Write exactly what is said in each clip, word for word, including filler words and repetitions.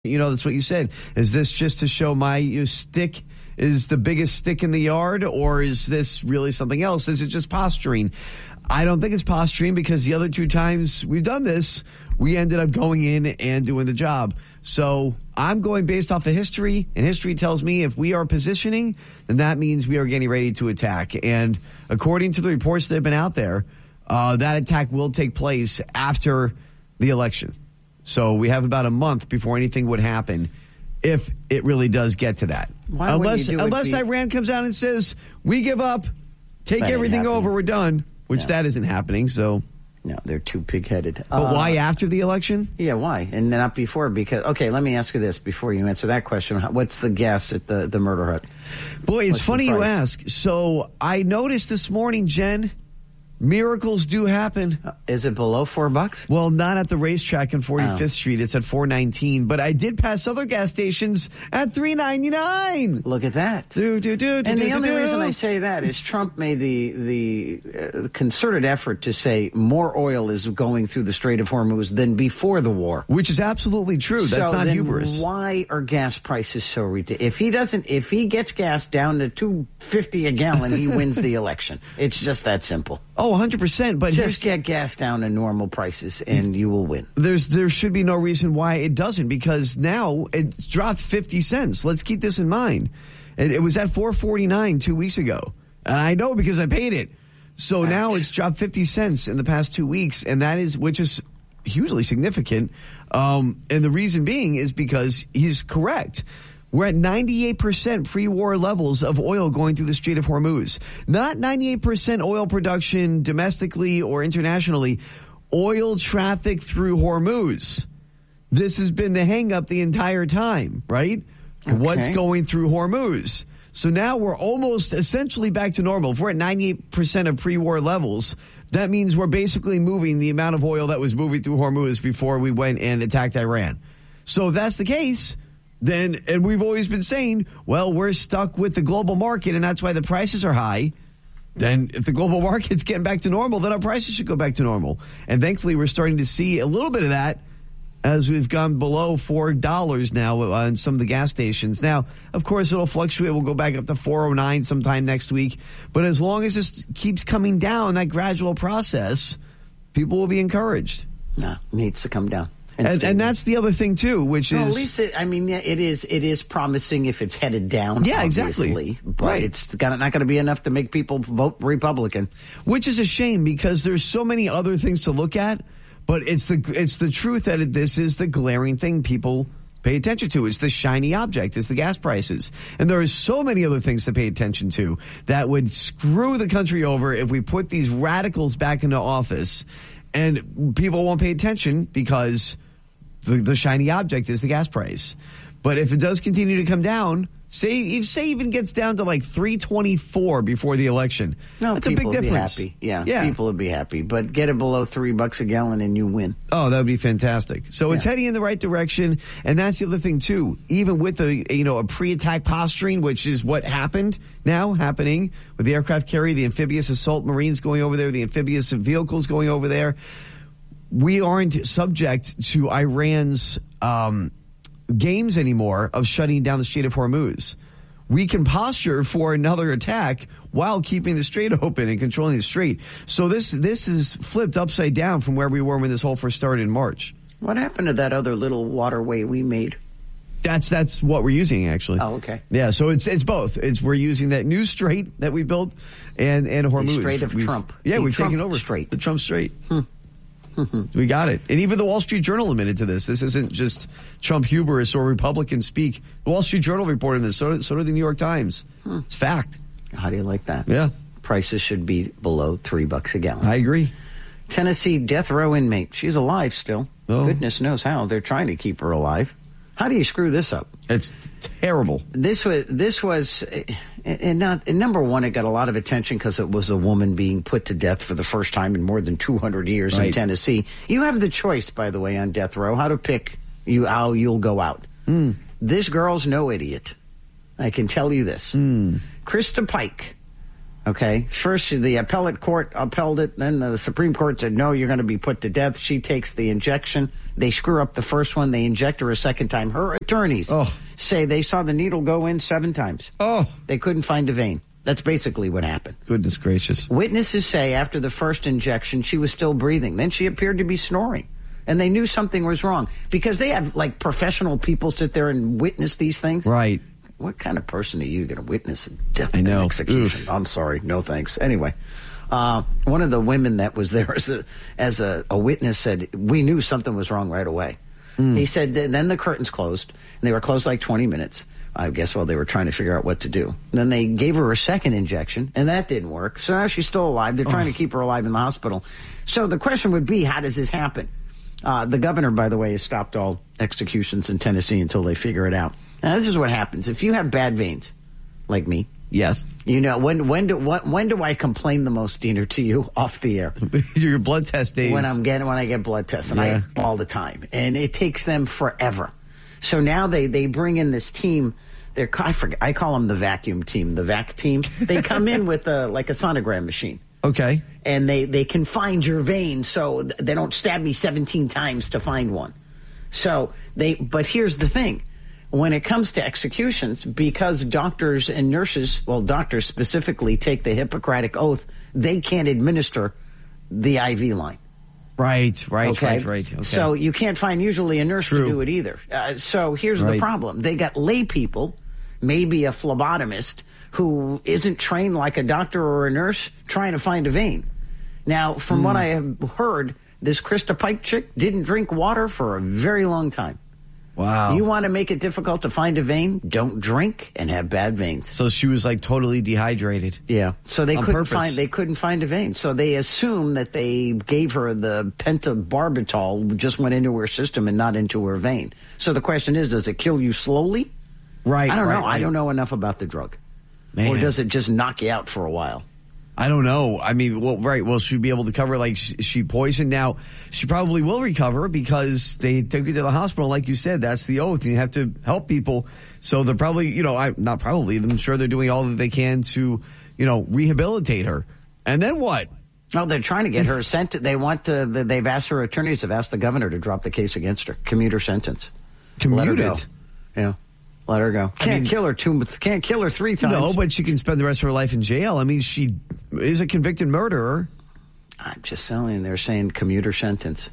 You know, that's what you said. Is this just to show my you stick is the biggest stick in the yard, or is this really something else? Is it just posturing? I don't think it's posturing, because the other two times we've done this, we ended up going in and doing the job. So I'm going based off of history, and history tells me if we are positioning, then that means we are getting ready to attack. And according to the reports that have been out there, uh, that attack will take place after the election. So we have about a month before anything would happen if it really does get to that. Why unless you do unless be- Iran comes out and says, we give up, take That ain't everything happening. over, we're done, which No. that isn't happening. So, No, they're too pig-headed. But Uh, why after the election? Yeah, why? And not before? Because, okay, let me ask you this before you answer that question. What's the guess at the, the murder hut? Boy, it's What's the funny you price? ask. So I noticed this morning, Jen, miracles do happen. Uh, Is it below four bucks? Well, not at the racetrack on forty-fifth Oh. Street. It's at four nineteen. But I did pass other gas stations at three ninety-nine. Look at that. Do, do, do, do, And do, the do, only do. reason I say that is Trump made the the uh, concerted effort to say more oil is going through the Strait of Hormuz than before the war. Which is absolutely true. That's so not then hubris. Why are gas prices so ridiculous? If he doesn't, if he gets gas down to two fifty a gallon, he wins the election. It's just that simple. Oh, one hundred percent. But here's, Just get gas down to normal prices, and you will win. there's there should be no reason why it doesn't, because now it's dropped fifty cents. Let's keep this in mind. It, it was at four forty-nine two weeks ago. And I know because I paid it. So now it's dropped fifty cents in the past two weeks, and that is, which is hugely significant. Um, and the reason being is because he's correct. We're at ninety-eight percent pre-war levels of oil going through the Strait of Hormuz. Not ninety-eight percent oil production domestically or internationally. Oil traffic through Hormuz. This has been the hang-up the entire time, right? Okay. What's going through Hormuz? So now we're almost essentially back to normal. If we're at ninety-eight percent of pre-war levels, that means we're basically moving the amount of oil that was moving through Hormuz before we went and attacked Iran. So if that's the case, then, and we've always been saying, well, we're stuck with the global market and that's why the prices are high. Then if the global market's getting back to normal, then our prices should go back to normal. And thankfully, we're starting to see a little bit of that as we've gone below four dollars now on some of the gas stations. Now, of course, it'll fluctuate. We'll go back up to four oh nine sometime next week. But as long as this keeps coming down, that gradual process, people will be encouraged. No, it needs to come down. And, and that's the other thing, too, which No, is... at least it, I mean, yeah, it is. It is promising if it's headed down. Yeah, exactly. obviously, But Right. it's got, not going to be enough to make people vote Republican. Which is a shame, because there's so many other things to look at, but it's the it's the truth that it, this is the glaring thing people pay attention to. It's the shiny object. It's the gas prices. And there are so many other things to pay attention to that would screw the country over if we put these radicals back into office, and people won't pay attention because the, the shiny object is the gas price. But if it does continue to come down, say if say even gets down to like three twenty-four before the election, No, that's a big people would difference. be happy. Yeah, yeah. people would be happy. But get it below three bucks a gallon and you win. Oh, that would be fantastic. So it's Yeah. heading in the right direction, and that's the other thing too. Even with the you know a pre-attack posturing, which is what happened now happening with the aircraft carrier, the amphibious assault marines going over there, the amphibious vehicles going over there, we aren't subject to Iran's um, games anymore of shutting down the Strait of Hormuz. We can posture for another attack while keeping the strait open and controlling the strait. So this this is flipped upside down from where we were when this whole first started in March. What happened to that other little waterway we made? That's that's what we're using, actually. Oh, okay. Yeah, so it's it's both. It's we're using that new strait that we built and and Hormuz. Strait of We've- Trump. Yeah, The we've Trump taken over Strait. the Trump Strait. We got it. And even the Wall Street Journal admitted to this. This isn't just Trump hubris or Republican speak. The Wall Street Journal reported this. So, so did the New York Times. It's fact. How do you like that? Yeah, Prices should be below three bucks a gallon. I agree. Tennessee death row inmate. She's alive still. Oh. Goodness knows how. They're trying to keep her alive. How do you screw this up? It's terrible. This was this was, and not and number one. It got a lot of attention because it was a woman being put to death for the first time in more than two hundred years Right. in Tennessee. You have the choice, by the way, on death row, how to pick you how you'll go out. Mm. This girl's no idiot. I can tell you this. Mm. Krista Pike Okay. First, the appellate court upheld it. Then the Supreme Court said, no, you're going to be put to death. She takes the injection. They screw up the first one. They inject her a second time. Her attorneys oh. say they saw the needle go in seven times. Oh. They couldn't find a vein. That's basically what happened. Goodness gracious. Witnesses say after the first injection, she was still breathing. Then she appeared to be snoring. And they knew something was wrong. Because they have, like, professional people sit there and witness these things. Right. What kind of person are you going to witness a death I know. and execution? Oof. I'm sorry. No thanks. Anyway, uh, one of the women that was there as a, as a, a witness said, we knew something was wrong right away. Mm. He said, then the curtains closed. And they were closed like twenty minutes. I guess while they were trying to figure out what to do. And then they gave her a second injection, and that didn't work. So now she's still alive. They're trying oh. to keep her alive in the hospital. So the question would be, how does this happen? Uh, the governor, by the way, has stopped all executions in Tennessee until they figure it out. Now, this is what happens. If you have bad veins, like me. Yes. You know, when when do what, when do I complain the most, Diener, to you off the air? Your blood test days. When I'm getting, when I get blood tests, and yeah. I all the time. And it takes them forever. So now they, they bring in this team. They're, I forget, I call them the vacuum team, the vac team. They come in with a, like a sonogram machine. Okay. And they, they can find your veins, so they don't stab me seventeen times to find one. So they, but here's the thing. When it comes to executions, because doctors and nurses, well, doctors specifically take the Hippocratic Oath, they can't administer the I V line. Right, right, okay? right, right. Okay. So you can't find usually a nurse True. to do it either. Uh, so here's right. the problem. They got lay people, maybe a phlebotomist, who isn't trained like a doctor or a nurse trying to find a vein. Now, from mm. what I have heard, this Krista Pike chick didn't drink water for a very long time. Wow. You want to make it difficult to find a vein? Don't drink and have bad veins. So she was like totally dehydrated. Yeah. So they On couldn't purpose. find they couldn't find a vein. So they assume that they gave her the pentobarbital, just went into her system and not into her vein. So the question is, does it kill you slowly? Right. I don't right, know. right. I don't know enough about the drug. Man. Or does it just knock you out for a while? I don't know. I mean, well, right. Well, she'd be able to cover, like, she, she poisoned. Now, she probably will recover because they took her to the hospital. Like you said, that's the oath. You have to help people. So they're probably, you know, I, not probably, I'm sure they're doing all that they can to, you know, rehabilitate her. And then what? No, they're trying to get her sent. They want to, they've asked her attorneys, have asked the governor to drop the case against her. Commuter sentence. Commute Let her go. it? Yeah. Let her go. Can't I mean, kill her two. Can't kill her three times. No, but she can spend the rest of her life in jail. I mean, she is a convicted murderer. I'm just saying. They're saying commuter sentence.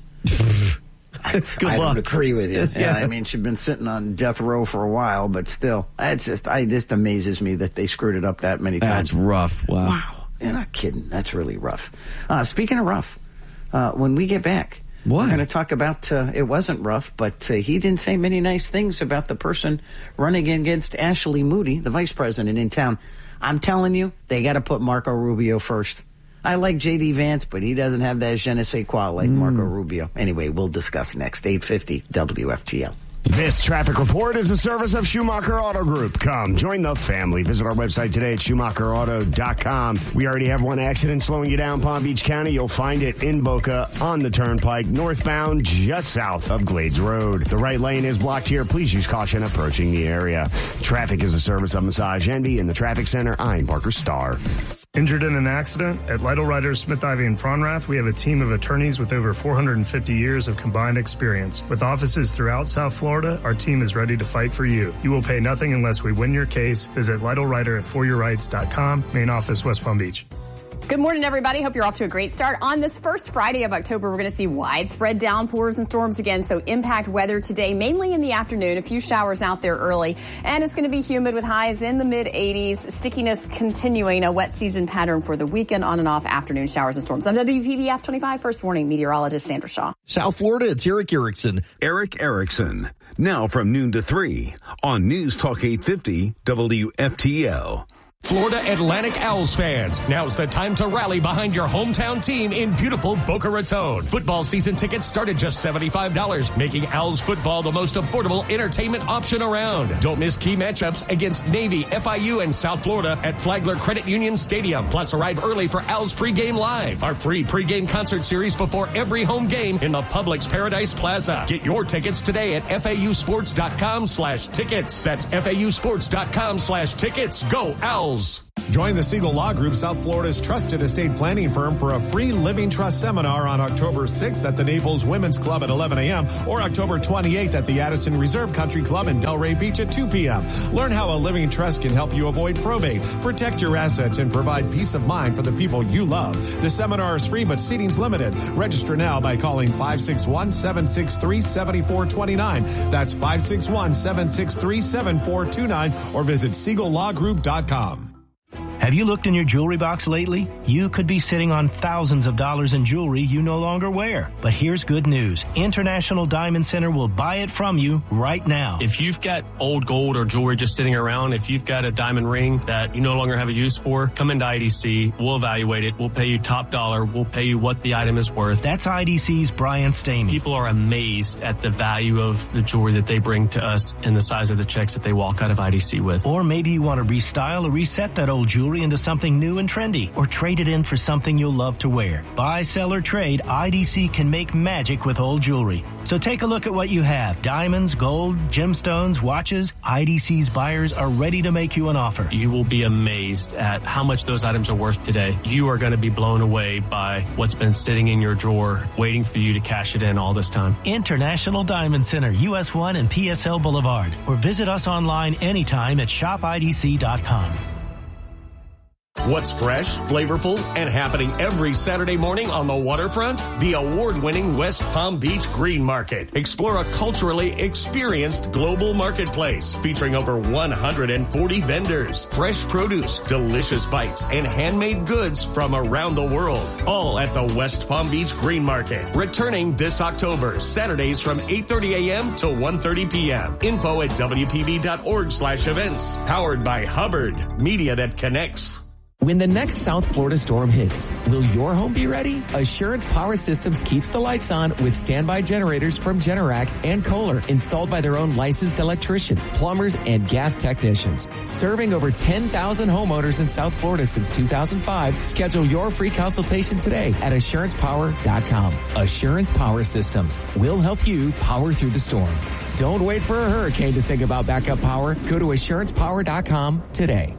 I, Good I luck. don't agree with you. Yeah. Yeah, I mean, she's been sitting on death row for a while, but still, it's just, I it just amazes me that they screwed it up that many times. That's rough. Wow. Wow. You're not kidding. That's really rough. Uh, speaking of rough, uh, when we get back. What? We're going to talk about, uh, it wasn't rough, but uh, he didn't say many nice things about the person running against Ashley Moody, the vice president in town. I'm telling you, they got to put Marco Rubio first. I like J D Vance, but he doesn't have that je ne sais quoi like mm. Marco Rubio. Anyway, we'll discuss next. eight fifty W F T L. This traffic report is a service of Schumacher Auto Group. Come, join the family. Visit our website today at Schumacher Auto dot com. We already have one accident slowing you down, Palm Beach County. You'll find it in Boca on the Turnpike, northbound, just south of Glades Road. The right lane is blocked here. Please use caution approaching the area. Traffic is a service of Massage Envy in the Traffic Center. I'm Parker Starr. Injured in an accident? At Lytle Ryder, Smith, Ivy, and Fronrath, we have a team of attorneys with over four hundred fifty years of combined experience. With offices throughout South Florida, our team is ready to fight for you. You will pay nothing unless we win your case. Visit Lytle Ryder at for your rights dot com. Main office, West Palm Beach. Good morning, everybody. Hope you're off to a great start. On this first Friday of October, we're going to see widespread downpours and storms again. So impact weather today, mainly in the afternoon. A few showers out there early. And it's going to be humid with highs in the mid eighties. Stickiness continuing, a wet season pattern for the weekend, on and off afternoon showers and storms. I'm W P B F twenty-five First Warning meteorologist Sandra Shaw. South Florida, it's Eric Erickson. Eric Erickson. Now from noon to three on News Talk eight fifty W F T L. Florida Atlantic Owls fans, now's the time to rally behind your hometown team in beautiful Boca Raton. Football season tickets start at just seventy-five dollars, making Owls football the most affordable entertainment option around. Don't miss key matchups against Navy, F I U, and South Florida at Flagler Credit Union Stadium. Plus, arrive early for Owls Pregame Live, our free pregame concert series before every home game in the Publix Paradise Plaza. Get your tickets today at F A U sports dot com slash tickets. That's F A U sports dot com slash tickets. Go Owls! Join the Siegel Law Group, South Florida's trusted estate planning firm, for a free living trust seminar on October sixth at the Naples Women's Club at eleven a.m. or October twenty-eighth at the Addison Reserve Country Club in Delray Beach at two p.m. Learn how a living trust can help you avoid probate, protect your assets, and provide peace of mind for the people you love. The seminar is free, but seating's limited. Register now by calling five six one, seven six three, seven four two nine. That's five six one, seven six three, seven four two nine, or visit siegel law group dot com. Have you looked in your jewelry box lately? You could be sitting on thousands of dollars in jewelry you no longer wear. But here's good news. International Diamond Center will buy it from you right now. If you've got old gold or jewelry just sitting around, if you've got a diamond ring that you no longer have a use for, come into I D C. We'll evaluate it. We'll pay you top dollar. We'll pay you what the item is worth. That's I D C's Brian Stamey. People are amazed at the value of the jewelry that they bring to us and the size of the checks that they walk out of I D C with. Or maybe you want to restyle or reset that old jewelry into something new and trendy, or trade it in for something you'll love to wear. Buy, sell, or trade, I D C can make magic with old jewelry. So take a look at what you have. Diamonds, gold, gemstones, watches. I D C's buyers are ready to make you an offer. You will be amazed at how much those items are worth today. You are going to be blown away by what's been sitting in your drawer, waiting for you to cash it in all this time. International Diamond Center, U S one and P S L Boulevard. Or visit us online anytime at shop I D C dot com. What's fresh, flavorful, and happening every Saturday morning on the waterfront? The award-winning West Palm Beach Green Market. Explore a culturally experienced global marketplace featuring over one hundred forty vendors, fresh produce, delicious bites, and handmade goods from around the world. All at the West Palm Beach Green Market. Returning this October, Saturdays from eight thirty a.m. to one thirty p.m. Info at W P B dot org slash events. Powered by Hubbard, media that connects. When the next South Florida storm hits, will your home be ready? Assurance Power Systems keeps the lights on with standby generators from Generac and Kohler, installed by their own licensed electricians, plumbers, and gas technicians. Serving over ten thousand homeowners in South Florida since two thousand five, schedule your free consultation today at assurance power dot com. Assurance Power Systems will help you power through the storm. Don't wait for a hurricane to think about backup power. Go to assurance power dot com today.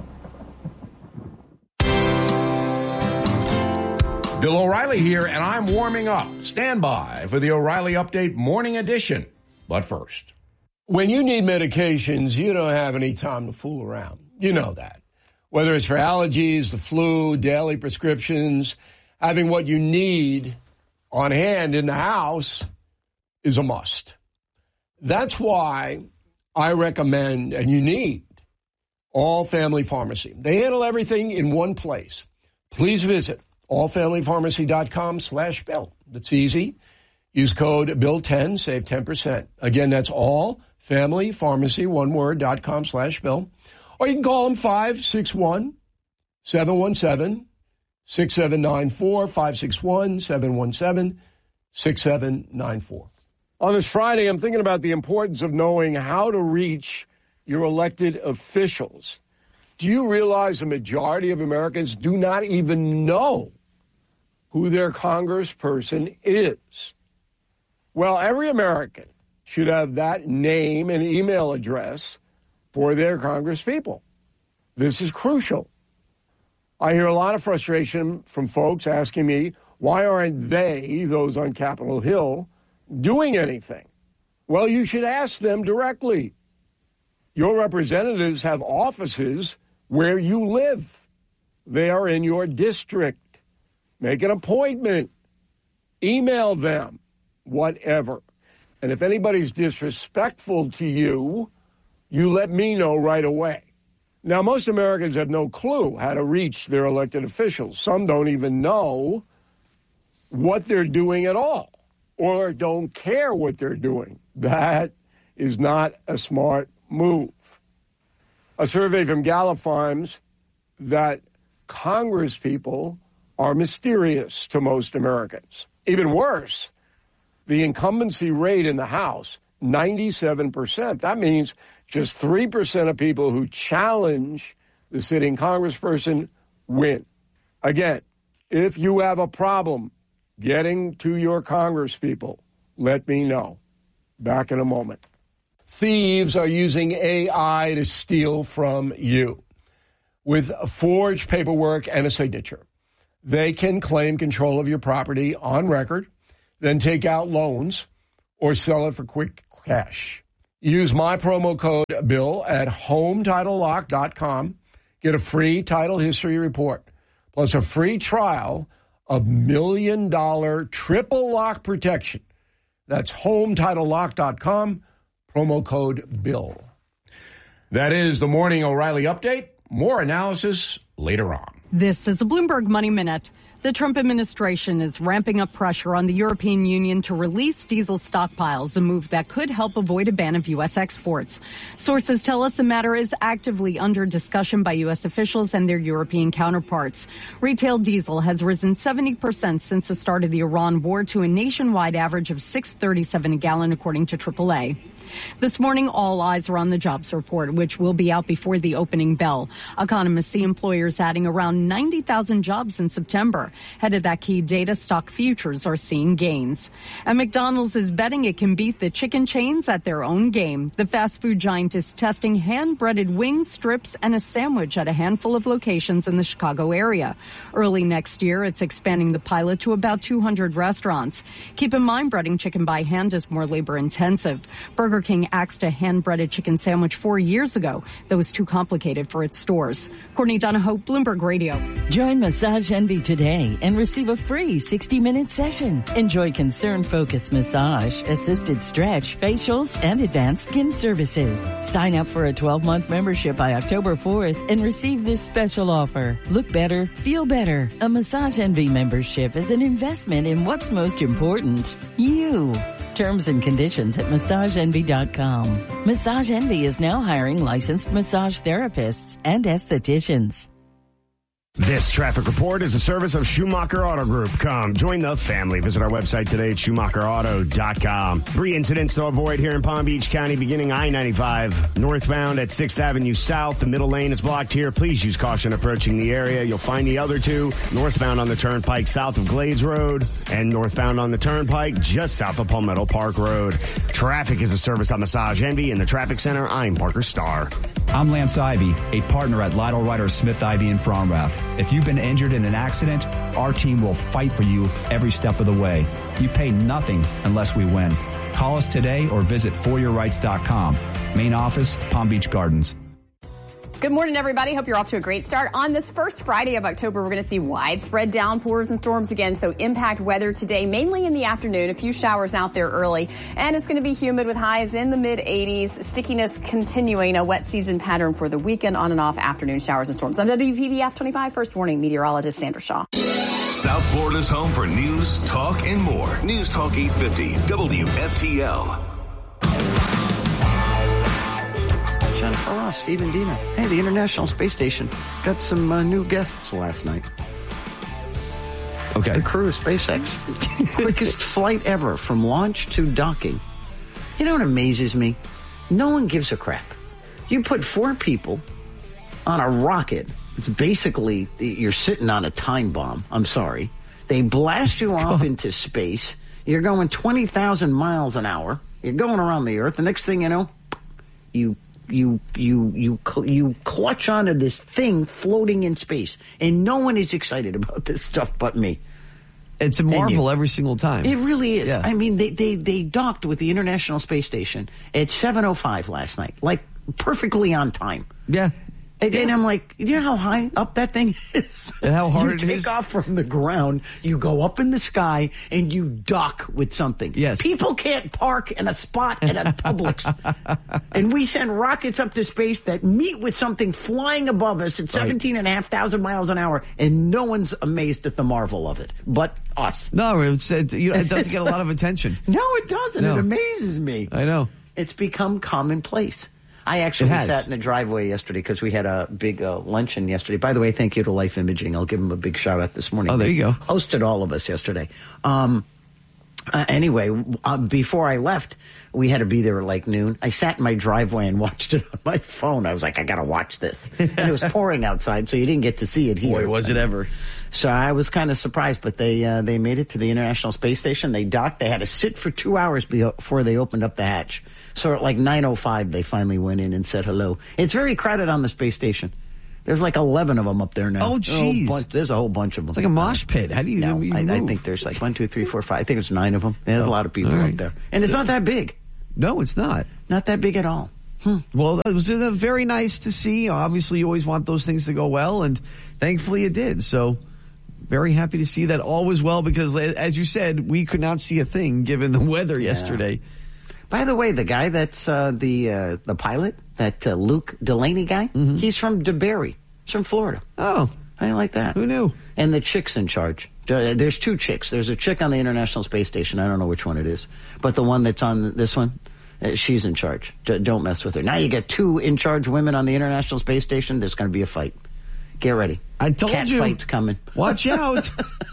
Bill O'Reilly here, and I'm warming up. Stand by for the O'Reilly Update Morning Edition. But first, when you need medications, you don't have any time to fool around. You know that. Whether it's for allergies, the flu, daily prescriptions, having what you need on hand in the house is a must. That's why I recommend, and you need, All Family Pharmacy. They handle everything in one place. Please visit all family pharmacy dot com slash Bill. That's easy. Use code Bill ten, save ten percent. Again, that's all family pharmacy, one word, dot com slash Bill. Or you can call them five six one, seven one seven, six seven nine four, five six one, seven one seven, six seven nine four. On this Friday, I'm thinking about the importance of knowing how to reach your elected officials. Do you realize the majority of Americans do not even know who their congressperson is? Well, every American should have that name and email address for their congresspeople. This is crucial. I hear a lot of frustration from folks asking me, why aren't they, those on Capitol Hill, doing anything? Well, you should ask them directly. Your representatives have offices where you live. They are in your district. Make an appointment. Email them. Whatever. And if anybody's disrespectful to you, you let me know right away. Now, most Americans have no clue how to reach their elected officials. Some don't even know what they're doing at all, or don't care what they're doing. That is not a smart move. A survey from Gallup finds that Congress people are mysterious to most Americans. Even worse, the incumbency rate in the House, ninety-seven percent. That means just three percent of people who challenge the sitting congressperson win. Again, if you have a problem getting to your congresspeople, let me know. Back in a moment. Thieves are using A I to steal from you. with forged paperwork and a signature. They can claim control of your property on record, then take out loans or sell it for quick cash. Use my promo code BILL at home title lock dot com. Get a free title history report, plus a free trial of million dollar triple lock protection. That's home title lock dot com, promo code BILL. That is the Morning O'Reilly Update. More analysis later on. This is a Bloomberg Money Minute. The Trump administration is ramping up pressure on the European Union to release diesel stockpiles, a move that could help avoid a ban of U S exports. Sources tell us the matter is actively under discussion by U S officials and their European counterparts. Retail diesel has risen seventy percent since the start of the Iran war to a nationwide average of six thirty-seven a gallon, according to triple A. This morning, all eyes are on the jobs report, which will be out before the opening bell. Economists see employers adding around ninety thousand jobs in September. Head of that key data, stock futures are seeing gains. And McDonald's is betting it can beat the chicken chains at their own game. The fast food giant is testing hand-breaded wings, strips, and a sandwich at a handful of locations in the Chicago area. Early next year, it's expanding the pilot to about two hundred restaurants. Keep in mind, breading chicken by hand is more labor-intensive. Burger King axed a hand-breaded chicken sandwich four years ago that was too complicated for its stores. Courtney Donahoe, Bloomberg Radio. Join Massage Envy today and receive a free sixty-minute session. Enjoy concern-focused massage, assisted stretch, facials, and advanced skin services. Sign up for a twelve-month membership by October fourth and receive this special offer. Look better, feel better. A Massage Envy membership is an investment in what's most important, you. Terms and conditions at massage envy dot com. Massage Envy is now hiring licensed massage therapists and estheticians. This traffic report is a service of Schumacher Auto Group. Come join the family. Visit our website today at schumacher auto dot com. Three incidents to avoid here in Palm Beach County, beginning I ninety-five northbound at sixth Avenue South. The middle lane is blocked here. Please use caution approaching the area. You'll find the other two northbound on the Turnpike south of Glades Road and northbound on the Turnpike just south of Palmetto Park Road. Traffic is a service on Massage Envy. In the traffic center, I'm Parker Starr. I'm Lance Ivy, a partner at Lytle Ryder Smith Ivy in Fromrath. If you've been injured in an accident, our team will fight for you every step of the way. You pay nothing unless we win. Call us today or visit for your rights dot com. Main office, Palm Beach Gardens. Good morning, everybody. Hope you're off to a great start. On this first Friday of October, we're going to see widespread downpours and storms again. So impact weather today, mainly in the afternoon. A few showers out there early. And it's going to be humid with highs in the mid eighties. Stickiness continuing, a wet season pattern for the weekend, on and off afternoon showers and storms. I'm W P B F twenty-five First Warning meteorologist Sandra Shaw. South Florida's home for news, talk, and more. News Talk eight fifty, W F T L. Jennifer Ross, Stephen Diener. Hey, the International Space Station got some uh, new guests last night. Okay. The crew of SpaceX. Quickest flight ever from launch to docking. You know what amazes me? No one gives a crap. You put four people on a rocket. It's basically, you're sitting on a time bomb. I'm sorry. They blast you off into space. You're going twenty thousand miles an hour. You're going around the Earth. The next thing you know, you You you you you clutch onto this thing floating in space, and no one is excited about this stuff but me. It's a marvel every single time. It really is. Yeah. I mean, they, they they docked with the International Space Station at seven oh five last night, like perfectly on time. Yeah. And, and I'm like, you know how high up that thing is? And how hard you it is? You take off from the ground, you go up in the sky, and you dock with something. Yes. People can't park in a spot at a Publix. And we send rockets up to space that meet with something flying above us at seventeen and a half thousand miles an hour, and no one's amazed at the marvel of it, but us. No, it's, it, you know, it doesn't get a lot of attention. No, it doesn't. No. It amazes me. I know. It's become commonplace. I actually sat in the driveway yesterday because we had a big uh, luncheon yesterday. By the way, thank you to Life Imaging. I'll give them a big shout out this morning. Oh, there they you go. Hosted all of us yesterday. Um, uh, anyway, uh, before I left, we had to be there at like noon. I sat in my driveway and watched it on my phone. I was like, I got to watch this. And it was pouring outside, so you didn't get to see it here. Boy, was it ever. So I was kind of surprised, but they uh, they made it to the International Space Station. They docked. They had to sit for two hours before they opened up the hatch. So at like nine oh five, they finally went in and said hello. It's very crowded on the space station. There's like eleven of them up there now. Oh, jeez. There's, there's a whole bunch of them. It's like a mosh pit. How do you no, even I, I move? think there's like one, two, three, four, five. I think there's nine of them. There's Oh, a lot of people right. up there. And it's not that big. No, it's not. Not that big at all. Hmm. Well, it was uh, very nice to see. Obviously, you always want those things to go well, and thankfully it did. So, very happy to see that all was well because, as you said, we could not see a thing given the weather Yeah. yesterday. By the way, the guy that's uh, the uh, the pilot, that uh, Luke Delaney guy, Mm-hmm. he's from DeBerry. He's from Florida. Oh. I like that. Who knew? And the chick's in charge. Uh, There's two chicks. There's a chick on the International Space Station. I don't know which one it is. But the one that's on this one, uh, she's in charge. D- don't mess with her. Now you get two in charge women on the International Space Station. There's going to be a fight. Get ready. I told Cat you. fight's coming. Watch out.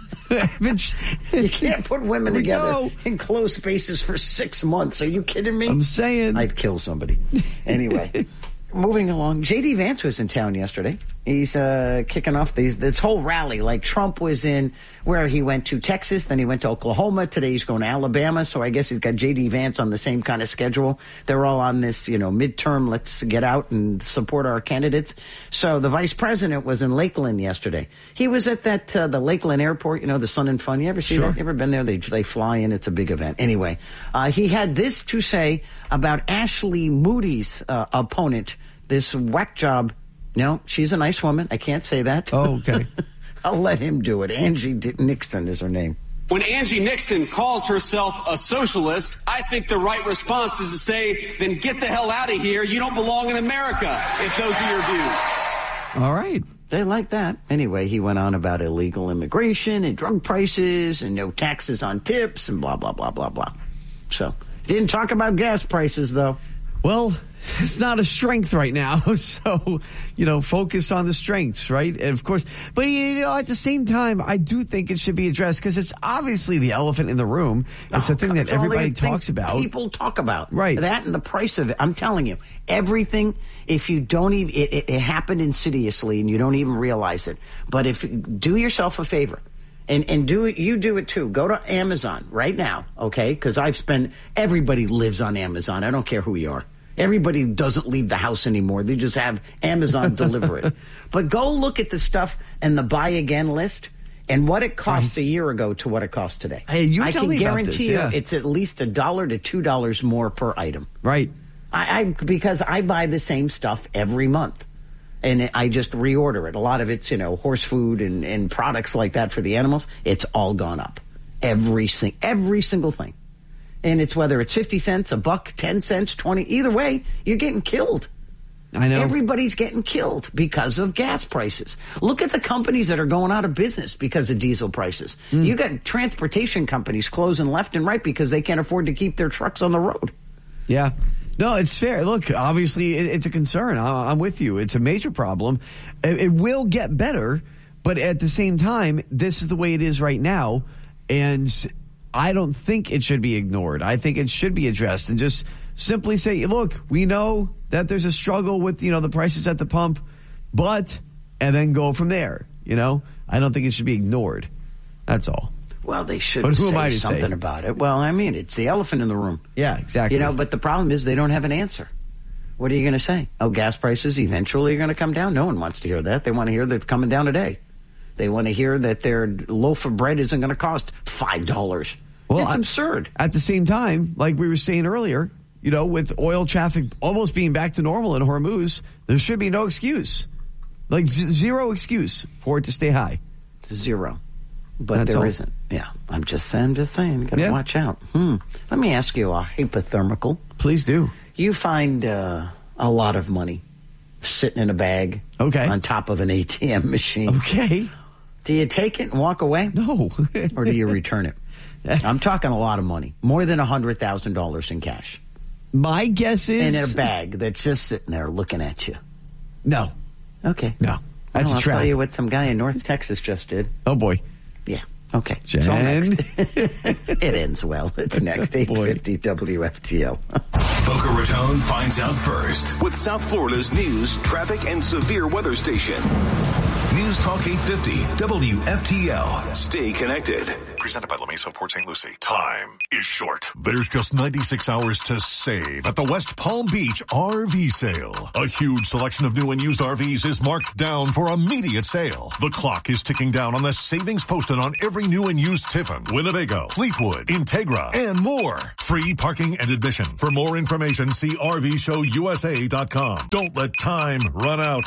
You can't put women We together go. in closed spaces for six months. Are you kidding me? I'm saying. I'd kill somebody. Anyway, moving along. J D Vance was in town yesterday. He's uh, kicking off these, this whole rally. Like Trump was in where he went to Texas, then he went to Oklahoma. Today he's going to Alabama. So I guess he's got J D Vance on the same kind of schedule. They're all on this, you know, midterm. Let's get out and support our candidates. So the vice president was in Lakeland yesterday. He was at that uh, the Lakeland Airport. You know, the Sun and Fun. You ever see Sure. that? You ever been there? They they fly in. It's a big event. Anyway, uh, he had this to say about Ashley Moody's uh, opponent. This whack job. No, she's a nice woman. I can't say that. Oh, okay. I'll let him do it. Angie D- Nixon is her name. When Angie Nixon calls herself a socialist, I think the right response is to say, then get the hell out of here. You don't belong in America, if those are your views. All right. They like that. Anyway, he went on about illegal immigration and drug prices and no taxes on tips and blah, blah, blah, blah, blah. So, didn't talk about gas prices, though. Well, it's not a strength right now. So, you know, focus on the strengths, right? And of course, but you know, at the same time, I do think it should be addressed because it's obviously the elephant in the room. It's Oh, a thing that it's only everybody a thing talks about. People talk about. Right. That and the price of it. I'm telling you, everything, if you don't even, it, it, it happened insidiously and you don't even realize it. But if, do yourself a favor. And and do it. You do it too. Go to Amazon right now, okay? Because I've spent. Everybody lives on Amazon. I don't care who you are. Everybody doesn't leave the house anymore. They just have Amazon deliver it. But go look at the stuff and the buy again list and what it cost a year ago to what it costs today. Hey, you I tell can me about guarantee this, you yeah. it's at least a dollar to two dollars more per item. Right. I, I because I buy the same stuff every month. And I just reorder it. A lot of it's, you know, horse food and, and products like that for the animals. It's all gone up. Every, sing, every single thing. And it's whether it's fifty cents, a buck, ten cents, twenty. Either way, you're getting killed. I know. Everybody's getting killed because of gas prices. Look at the companies that are going out of business because of diesel prices. Mm. You got transportation companies closing left and right because they can't afford to keep their trucks on the road. Yeah. No, it's fair. Look, obviously, it, it's a concern. I, I'm with you. It's a major problem. It, it will get better, but at the same time, this is the way it is right now, and I don't think it should be ignored. I think it should be addressed and just simply say, look, we know that there's a struggle with, you know, the prices at the pump, but, and then go from there, you know? I don't think it should be ignored. That's all. Well, they should But who am I say to say? something about it. Well, I mean, it's the elephant in the room. Yeah, exactly. You know, but the problem is they don't have an answer. What are you going to say? Oh, gas prices eventually are going to come down? No one wants to hear that. They want to hear that it's coming down today. They want to hear that their loaf of bread isn't going to cost five dollars. Well, It's I- absurd. At the same time, like we were saying earlier, you know, with oil traffic almost being back to normal in Hormuz, there should be no excuse. Like z- zero excuse for it to stay high. Zero. But That's there all. isn't. Yeah, I'm just saying, I'm just saying. You got to Yeah. watch out. Hmm. Let me ask you a hypothermical. Please do. You find uh, a lot of money sitting in a bag. Okay. On top of an A T M machine. Okay. Do you take it and walk away? No. Or do you return it? I'm talking a lot of money. More than one hundred thousand dollars in cash. My guess is... In a bag that's just sitting there looking at you. No. Okay. No. That's well, a I'll trap. tell you what some guy in North Texas just did. Oh, boy. Yeah. Okay. Jen? It's all next. It ends well. It's next. eight fifty W F T L. Boca Raton finds out first with South Florida's news, traffic, and severe weather station. News Talk eight fifty, W F T L. Stay connected. Presented by LeMaison Port Saint Lucie. Time is short. There's just ninety-six hours to save at the West Palm Beach R V sale. A huge selection of new and used R Vs is marked down for immediate sale. The clock is ticking down on the savings posted on every new and used Tiffin, Winnebago, Fleetwood, Integra, and more. Free parking and admission. For more information, see R V show U S A dot com. Don't let time run out.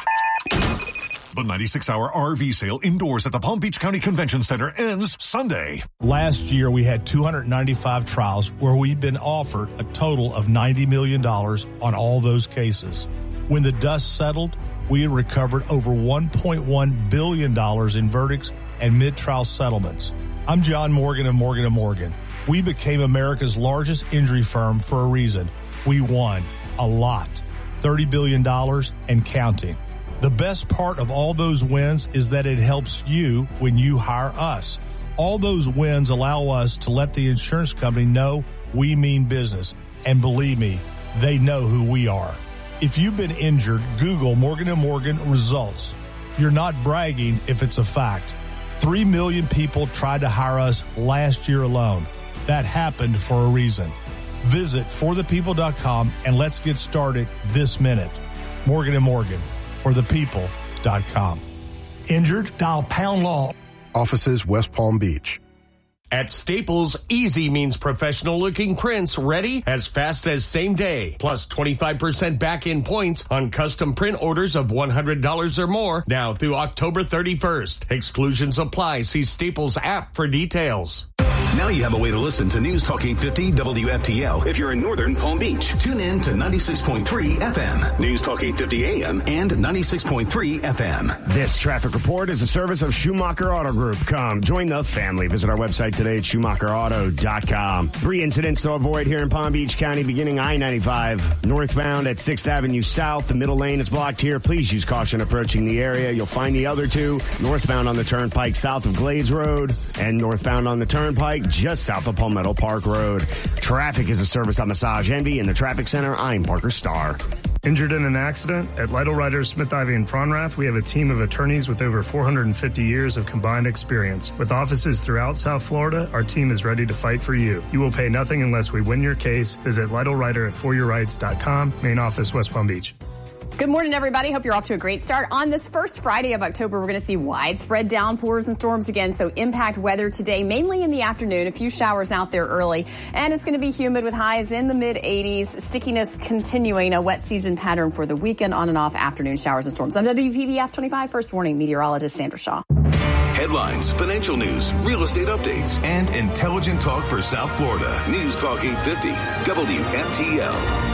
The ninety-six hour R V sale indoors at the Palm Beach County Convention Center ends Sunday. Last year, we had two hundred ninety-five trials where we've been offered a total of ninety million dollars on all those cases. When the dust settled, we had recovered over one point one billion dollars in verdicts and mid-trial settlements. I'm John Morgan of Morgan and Morgan. We became America's largest injury firm for a reason. We won a lot, thirty billion dollars and counting. The best part of all those wins is that it helps you when you hire us. All those wins allow us to let the insurance company know we mean business. And believe me, they know who we are. If you've been injured, Google Morgan and Morgan results. You're not bragging if it's a fact. Three million people tried to hire us last year alone. That happened for a reason. Visit for the people dot com and let's get started this minute. Morgan and Morgan. for the people dot com. Injured? Dial pound law. Offices West Palm Beach. At Staples, easy means professional-looking prints ready as fast as same day. Plus twenty-five percent back-in points on custom print orders of one hundred dollars or more now through October thirty-first. Exclusions apply. See Staples app for details. Now you have a way to listen to News Talk eight fifty W F T L if you're in northern Palm Beach. Tune in to ninety-six point three F M, News Talk eight fifty A M, and ninety-six point three F M. This traffic report is a service of Schumacher Auto Group. Come, join the family. Visit our website today at Schumacher Auto dot com. Three incidents to avoid here in Palm Beach County, beginning I ninety-five. Northbound at sixth Avenue South. The middle lane is blocked here. Please use caution approaching the area. You'll find the other two northbound on the Turnpike south of Glades Road and northbound on the Turnpike just south of Palmetto Park Road. Traffic is a service on Massage Envy in the Traffic Center. I'm Parker Starr. Injured in an accident? At Lytle Writers, Smith, Ivy, and Fronrath, we have a team of attorneys with over four hundred fifty years of combined experience. With offices throughout South Florida, our team is ready to fight for you. You will pay nothing unless we win your case. Visit Lytle Writer at for your rights dot com, main office, West Palm Beach. Good morning, everybody. Hope you're off to a great start. On this first Friday of October, we're going to see widespread downpours and storms again, so impact weather today, mainly in the afternoon. A few showers out there early, and it's going to be humid with highs in the mid eighties. Stickiness continuing, a wet season pattern for the weekend, on and off afternoon showers and storms. I'm W P B F twenty-five First Warning meteorologist Sandra Shaw. Headlines, financial news, real estate updates, and intelligent talk for South Florida. News Talk eight fifty, W F T L.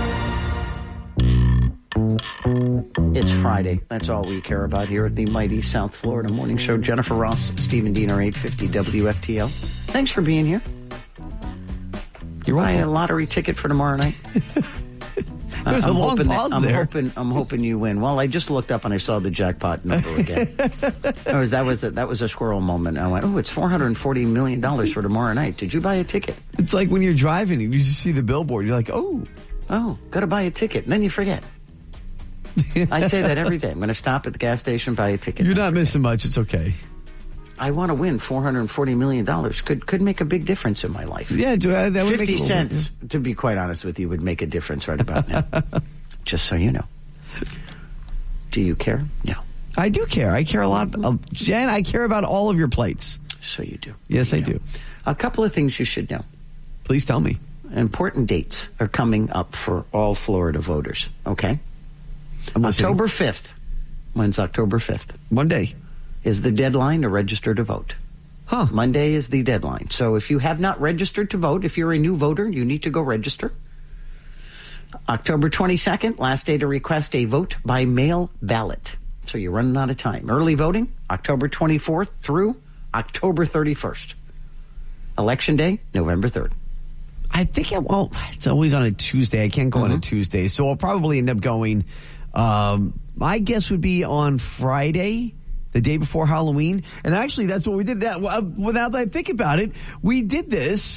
It's Friday. That's all we care about here at the mighty South Florida Morning Show. Jennifer Ross, Stephen Diener, eight fifty W F T L. Thanks for being here. You're Buy welcome. a lottery ticket for tomorrow night. There's a I'm long hoping pause that, I'm there. hoping I'm hoping you win. Well, I just looked up and I saw the jackpot number again. that was that was the, that was a squirrel moment. I went, oh, it's four hundred forty million dollars for tomorrow night. Did you buy a ticket? It's like when you're driving and you just see the billboard. You're like, oh, oh, got to buy a ticket, and then you forget. I say that every day. I'm going to stop at the gas station, buy a ticket. You're not missing much. It's okay. I want to win four hundred forty million dollars. Could could make a big difference in my life. Yeah, do I, that would fifty make a cents, little, to be quite honest with you, would make a difference right about now. Just so you know. Do you care? No. I do care. I care a lot. Uh, Jen, I care about all of your plates. So you do. Yes, you I know. do. A couple of things you should know. Please tell me. Important dates are coming up for all Florida voters, okay? October fifth. When's October fifth? Monday. Is the deadline to register to vote. Huh. Monday is the deadline. So if you have not registered to vote, if you're a new voter, you need to go register. October twenty-second, last day to request a vote by mail ballot. So you're running out of time. Early voting, October twenty-fourth through October thirty-first. Election day, November third. I think, I, well, it's always on a Tuesday. I can't go Mm-hmm. on a Tuesday. So I'll probably end up going, um, my guess would be on Friday, the day before Halloween. And actually, that's what we did. That well, now that I think about it, we did this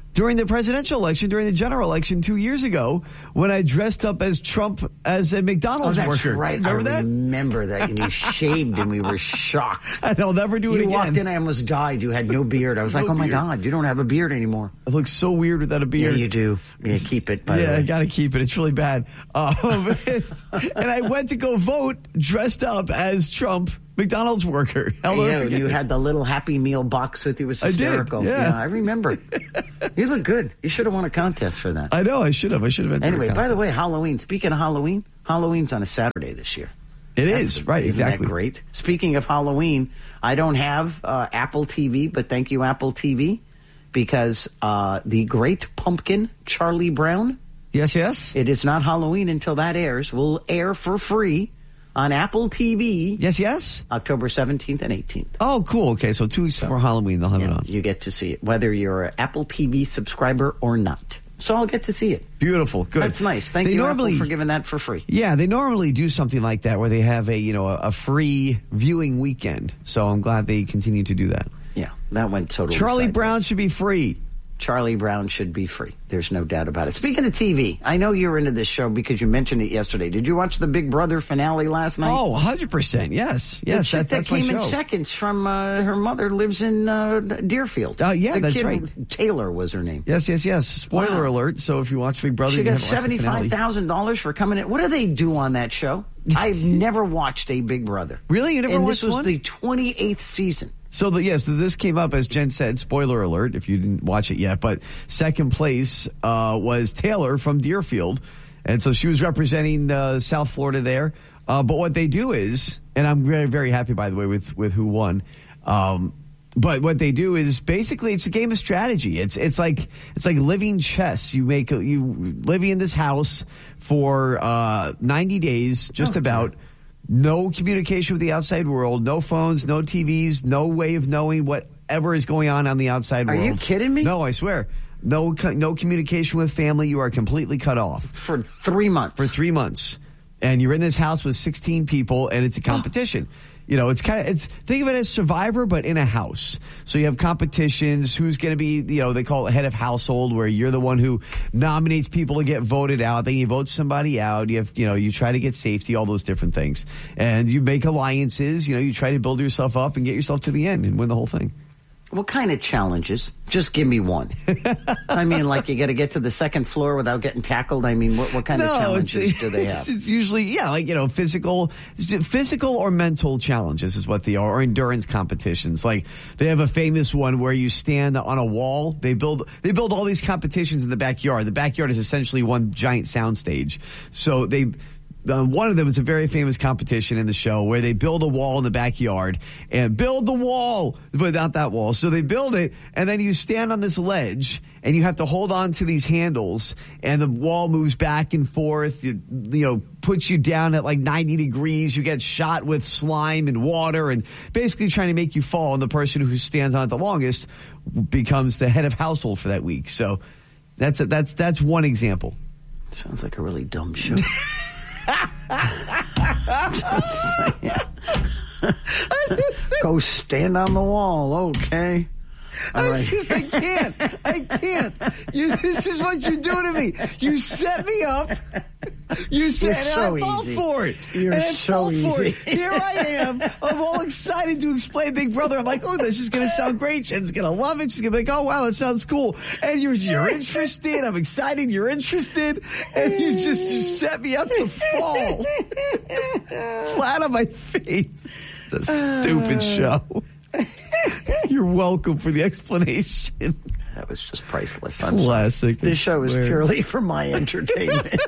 during the presidential election, during the general election two years ago, when I dressed up as Trump as a McDonald's oh, that's worker. right. Remember I that? remember that. And you shaved and we were shocked. And I'll never do it you again. You walked in, I almost died. You had no beard. I was No like, oh my beard. God, you don't have a beard anymore. It looks so weird without a beard. Yeah, you do. Yeah, keep it. By yeah, the way. I got to keep it. It's really bad. Um, and I went to go vote dressed up as Trump, McDonald's worker. Hello. Yeah, you had the little Happy Meal box with you. It was hysterical. I did, yeah. yeah, I remember. You look good. You should have won a contest for that. I know. I should have. I should have entered Anyway, a by the contest. way, Halloween. Speaking of Halloween, Halloween's on a Saturday this year. It That's, is, right, isn't exactly. That great. Speaking of Halloween, I don't have uh, Apple T V, but thank you, Apple T V, because uh, the Great Pumpkin, Charlie Brown. Yes, yes. It is not Halloween until that airs. Will air for free on Apple T V. Yes, yes. October seventeenth and eighteenth. Oh, cool. Okay, so two weeks So, before Halloween, they'll have yeah, it on. You get to see it, whether you're an Apple T V subscriber or not. So I'll get to see it. Beautiful. Good. That's nice. Thank They you, normally, Apple, for giving that for free. Yeah, they normally do something like that where they have a, you know, a, a free viewing weekend. So I'm glad they continue to do that. Yeah, that went totally Charlie sideways. Brown should be free. Charlie Brown should be free. There's no doubt about it. Speaking of T V, I know you're into this show because you mentioned it yesterday. Did you watch the Big Brother finale last night? Oh, one hundred percent. Yes. The Yes, chick that, that that's my came in show. seconds from uh, her mother lives in uh, Deerfield. Oh, yeah, The that's kid, right. Taylor was her name. Yes, yes, yes. Spoiler Wow. alert. So if you watch Big Brother, She you got haven't watched the seventy-five finale. thousand dollars for coming in. What do they do on that show? I've never watched a Big Brother. Really? You never and watched this was one? the twenty-eighth season. So the, yes, this came up as Jen said. Spoiler alert if you didn't watch it yet. But second place uh, was Taylor from Deerfield, and so she was representing uh, South Florida there. Uh, but what they do is, and I'm very very happy by the way with with who won. Um, but what they do is basically it's a game of strategy. It's it's like it's like living chess. You make a, you live in this house for uh, ninety days, just Oh, about. No communication with the outside world, no phones, no T Vs, no way of knowing whatever is going on on the outside Are world. you kidding me? No, I swear. No, co- no communication with family. You are completely cut off For three months. for three months, and you're in this house with sixteen people, and it's a competition. You know, it's kind of, it's, think of it as Survivor, but in a house. So you have competitions, who's going to be, you know, they call it head of household, where you're the one who nominates people to get voted out. Then you vote somebody out. You have, you know, you try to get safety, all those different things. And you make alliances, you know, you try to build yourself up and get yourself to the end and win the whole thing. What kind of challenges? Just give me one. I mean, like you got to get to the second floor without getting tackled. I mean, what, what kind No, of challenges it's, do they have? It's, it's usually, yeah, like, you know, physical, physical or mental challenges is what they are, or endurance competitions. Like, they have a famous one where you stand on a wall. They build, they build all these competitions in the backyard. The backyard is essentially one giant soundstage. So they, Um, one of them is a very famous competition in the show where they build a wall in the backyard and build the wall without that wall. So they build it, and then you stand on this ledge and you have to hold on to these handles, and the wall moves back and forth. You, you know, puts you down at like ninety degrees. You get shot with slime and water and basically trying to make you fall. And the person who stands on it the longest becomes the head of household for that week. So that's a, that's that's one example. Sounds like a really dumb show. Go stand on the wall, okay? All I right. just, I can't. I can't. You, this is what you do to me. You set me up. You said, You're so and I fall easy. for it. You're and I so fall for easy. it. Here I am. I'm all excited to explain Big Brother. I'm like, oh, this is going to sound great. Jen's going to love it. She's going to be like, oh, wow, that sounds cool. And you're, you're interested. I'm excited. You're interested. And you just you set me up to fall flat on my face. It's a stupid show. You're welcome for the explanation. That was just priceless. I'm Classic. sorry. This show is Swear. purely for my entertainment.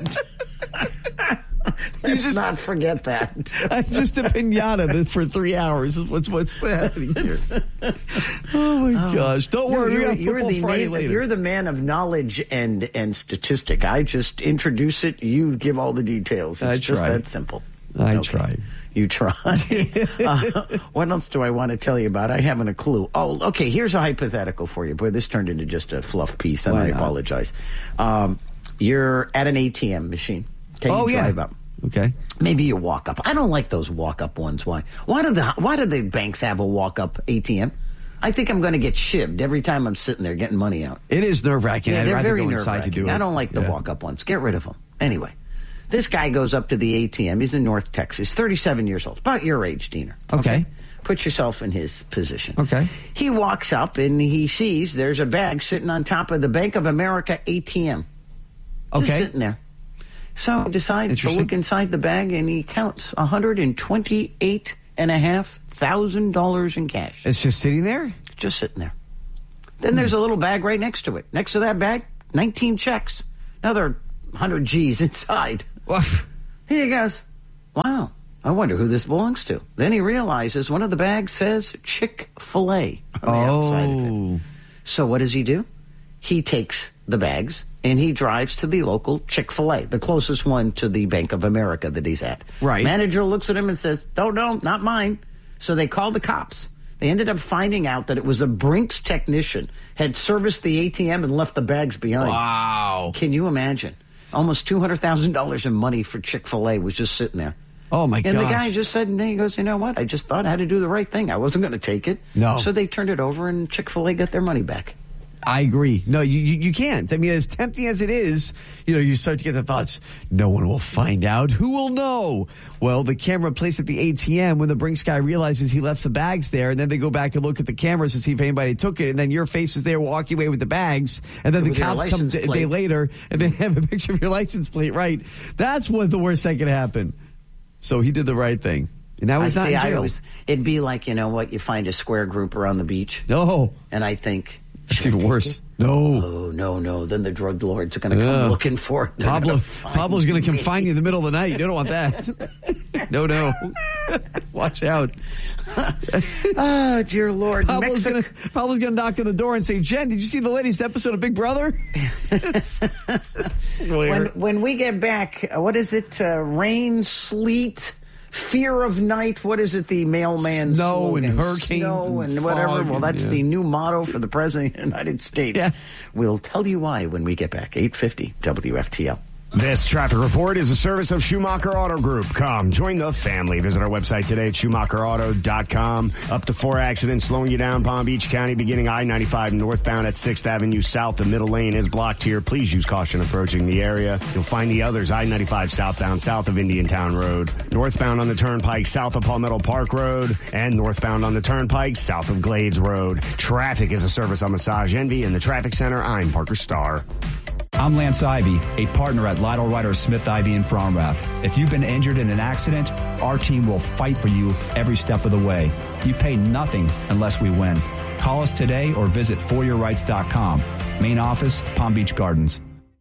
Let's just- not forget that. I'm just a pinata for three hours. Is what's what's happening here. Oh my gosh! Don't No, worry, we you're, got you're football the Friday man, later. You're the man of knowledge and and statistic. I just introduce it. You give all the details. It's I just try. that simple. I Okay. try. You try. uh, what else do I want to tell you about? I haven't a clue. Oh, okay. Here's a hypothetical for you. Boy, this turned into just a fluff piece, and Why I not? apologize. Um, you're at an A T M machine. Okay, Oh, you yeah. drive up. Okay. Maybe you walk up. I don't like those walk up ones. Why? Why do the Why do the banks have a walk up A T M? I think I'm going to get shivved every time I'm sitting there getting money out. It is nerve-wracking. Yeah, I'd they're rather very go inside to do it. I don't like the Yeah. walk-up ones. Get rid of them. Anyway, this guy goes up to the A T M. He's in North Texas. thirty-seven years old. About your age, Diener. Okay. Put yourself in his position. Okay. He walks up and he sees there's a bag sitting on top of the Bank of America A T M. Just Okay. sitting there. So he decides to Interesting. look inside the bag and he counts one hundred twenty-eight and a half thousand dollars in cash. It's just sitting there? Just sitting there. Then there's a little bag right next to it. Next to that bag, nineteen checks. Another one hundred G's inside. He goes, wow, I wonder who this belongs to. Then he realizes one of the bags says Chick-fil-A on the outside of it. So what does he do? He takes the bags and he drives to the local Chick-fil-A, the closest one to the Bank of America that he's at. Right. Manager looks at him and says, don't know, not mine. So they called the cops. They ended up finding out that it was a Brinks technician had serviced the A T M and left the bags behind. Wow. Can you imagine? Almost two hundred thousand dollars in money for Chick-fil-A was just sitting there. Oh, my And gosh. the guy just said, and he goes, you know what? I just thought I had to do the right thing. I wasn't going to take it. No. So they turned it over and Chick-fil-A got their money back. I agree. No, you, you you can't. I mean, as tempting as it is, you know, you start to get the thoughts, no one will find out. Who will know? Well, the camera placed at the A T M when the Brinks guy realizes he left the bags there, and then they go back and look at the cameras to see if anybody took it, and then your face is there walking away with the bags, and then With the your cops come license a day plate. later, and they have a picture of your license plate, right? That's what the worst that could happen. So he did the right thing. And now he's I not see, in I jail. always, it'd be like, you know what? You find a square grouper on the beach. No. And I think, That's should I even take worse. it? No. Oh, no, no. Then the drug lords are going to come Yeah. looking for it. They're Pablo, gonna find Pablo's going to come me. find you in the middle of the night. You don't want that. No, no. Watch out. Oh, dear Lord. Pablo's Mexico- going to Pablo's going to knock on the door and say, Jen, did you see the latest episode of Big Brother? It's- it's when, weird. when we get back, uh, what is it? Uh, rain, sleet, fear of night. What is it? The mailman Snow and slogan? hurricanes Snow and and, whatever. fog Well, and- that's yeah. the new motto for the president of the United States. Yeah. We'll tell you why when we get back. eight fifty W F T L. This traffic report is a service of Schumacher Auto Group. Come, join the family. Visit our website today at Schumacher Auto dot com. Up to four accidents slowing you down Palm Beach County, beginning I ninety-five northbound at sixth Avenue South. The middle lane is blocked here. Please use caution approaching the area. You'll find the others, I ninety-five southbound south of Indiantown Road. Northbound on the Turnpike south of Palmetto Park Road. And northbound on the Turnpike south of Glades Road. Traffic is a service on Massage Envy in the Traffic Center. I'm Parker Starr. I'm Lance Ivy, a partner at Lytle Ryder Smith Ivy in Fromrath. If you've been injured in an accident, our team will fight for you every step of the way. You pay nothing unless we win. Call us today or visit for your rights dot com. Main office, Palm Beach Gardens.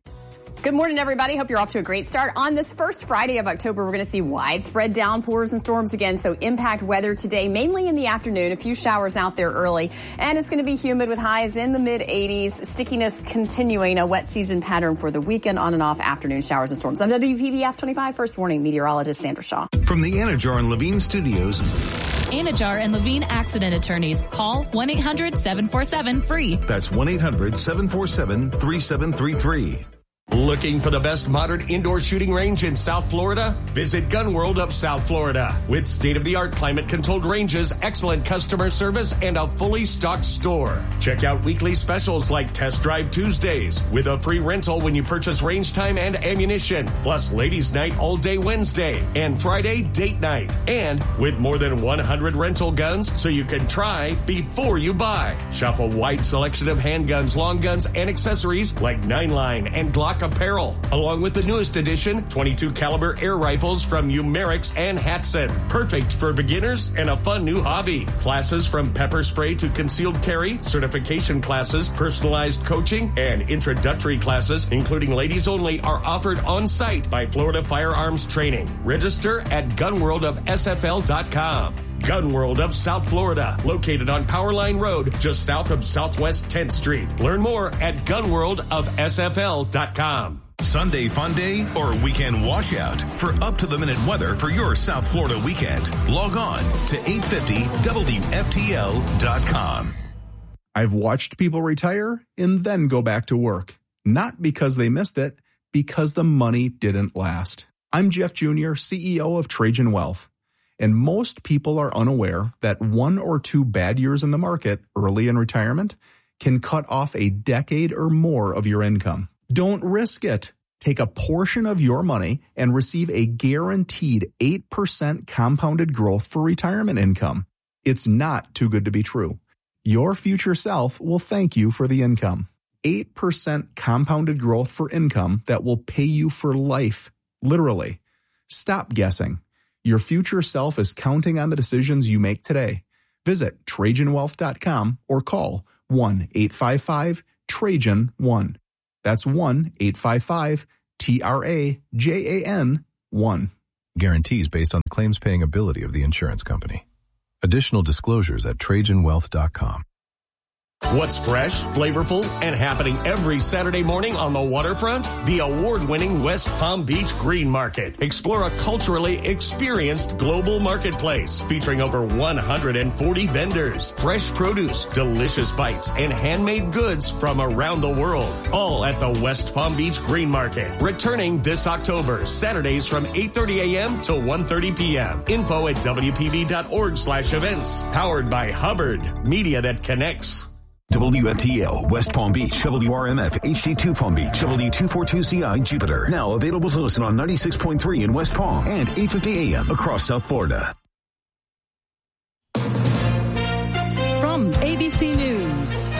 Good morning, everybody. Hope you're off to a great start. On this first Friday of October, we're going to see widespread downpours and storms again. So impact weather today, mainly in the afternoon. A few showers out there early. And it's going to be humid with highs in the mid eighties. Stickiness continuing, a wet season pattern for the weekend, on and off afternoon showers and storms. I'm W P B F twenty-five First Warning meteorologist Sandra Shaw. From the Anajar and Levine Studios. Anajar and Levine Accident Attorneys. Call one eight hundred seven four seven free. That's one eight hundred seven four seven three seven three three. Looking for the best modern indoor shooting range in South Florida? Visit Gun World of South Florida. With state-of-the-art climate-controlled ranges, excellent customer service, and a fully stocked store. Check out weekly specials like Test Drive Tuesdays with a free rental when you purchase range time and ammunition. Plus Ladies Night all day Wednesday and Friday date night. And with more than one hundred rental guns so you can try before you buy. Shop a wide selection of handguns, long guns, and accessories like nine line and Glock apparel, along with the newest edition, twenty-two caliber air rifles from Umerix and Hatson. Perfect for beginners and a fun new hobby. Classes from pepper spray to concealed carry, certification classes, personalized coaching, and introductory classes, including ladies only, are offered on site by Florida Firearms Training. Register at gun world of S F L dot com. Gun World of South Florida, located on Powerline Road, just south of Southwest tenth Street. Learn more at gun world of S F L dot com. Sunday fun day or weekend washout. For up-to-the-minute weather for your South Florida weekend, log on to eight fifty W F T L dot com. I've watched people retire and then go back to work. Not because they missed it, because the money didn't last. I'm Jeff Junior, C E O of Trajan Wealth. And most people are unaware that one or two bad years in the market early in retirement can cut off a decade or more of your income. Don't risk it. Take a portion of your money and receive a guaranteed eight percent compounded growth for retirement income. It's not too good to be true. Your future self will thank you for the income. eight percent compounded growth for income that will pay you for life. Literally. Stop guessing. Your future self is counting on the decisions you make today. Visit Trajan Wealth dot com or call one eight five five Trajan one. That's one eight five five T R A J A N one. Guarantees based on the claims paying ability of the insurance company. Additional disclosures at Trajan Wealth dot com. What's fresh, flavorful, and happening every Saturday morning on the waterfront? The award-winning West Palm Beach Green Market. Explore a culturally experienced global marketplace featuring over one hundred forty vendors, fresh produce, delicious bites, and handmade goods from around the world. All at the West Palm Beach Green Market. Returning this October, Saturdays from eight thirty a.m. to one thirty p.m. Info at W P B dot org slash events. Powered by Hubbard, media that connects. W F T L, West Palm Beach, W R M F, H D two Palm Beach, W two forty-two C I, Jupiter. Now available to listen on ninety-six point three in West Palm and eight fifty a.m. across South Florida. From A B C News,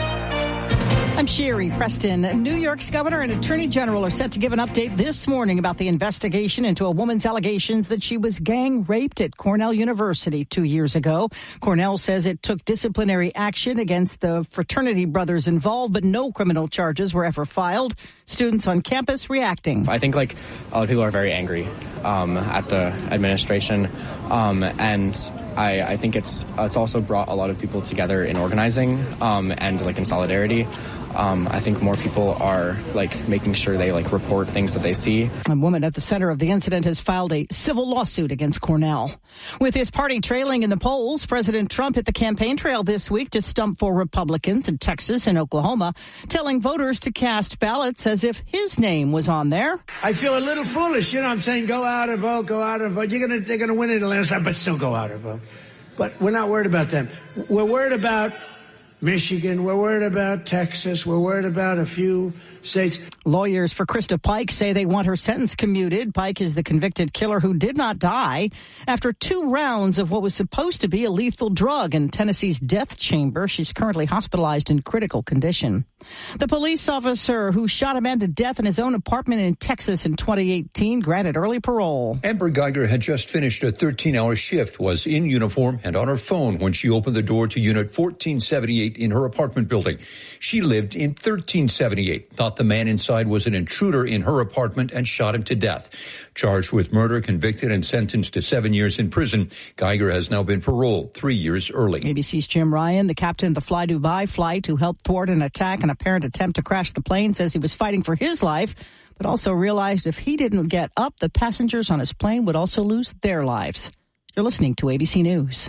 I'm Sherry Preston. New York's governor and attorney general are set to give an update this morning about the investigation into a woman's allegations that she was gang raped at Cornell University two years ago. Cornell says it took disciplinary action against the fraternity brothers involved, but no criminal charges were ever filed. Students on campus reacting. I think like a lot of people are very angry um, at the administration, um, and I, I think it's it's also brought a lot of people together in organizing um, and like in solidarity. Um, I think more people are like making sure they like report things that they see. A woman at the center of the incident has filed a civil lawsuit against Cornell. With his party trailing in the polls, President Trump hit the campaign trail this week to stump for Republicans in Texas and Oklahoma, telling voters to cast ballots as if his name was on there. I feel a little foolish, you know. I'm saying go out and vote, go out and vote. You're gonna, they're gonna win it the last time, but still go out and vote. But we're not worried about them. We're worried about Michigan. We're worried about Texas. We're worried about a few states. Lawyers for Krista Pike say they want her sentence commuted. Pike is the convicted killer who did not die after two rounds of what was supposed to be a lethal drug in Tennessee's death chamber. She's currently hospitalized in critical condition. The police officer who shot a man to death in his own apartment in Texas in twenty eighteen granted early parole. Amber Geiger had just finished a thirteen-hour shift, was in uniform and on her phone when she opened the door to unit fourteen seventy-eight in her apartment building. She lived in thirteen seventy-eight, thought the man inside was an intruder in her apartment and shot him to death. Charged with murder, convicted and sentenced to seven years in prison, Geiger has now been paroled three years early. A B C's Jim Ryan, the captain of the Fly Dubai flight who helped thwart an attack and apparent attempt to crash the plane, says he was fighting for his life, but also realized if he didn't get up, the passengers on his plane would also lose their lives. You're listening to A B C News.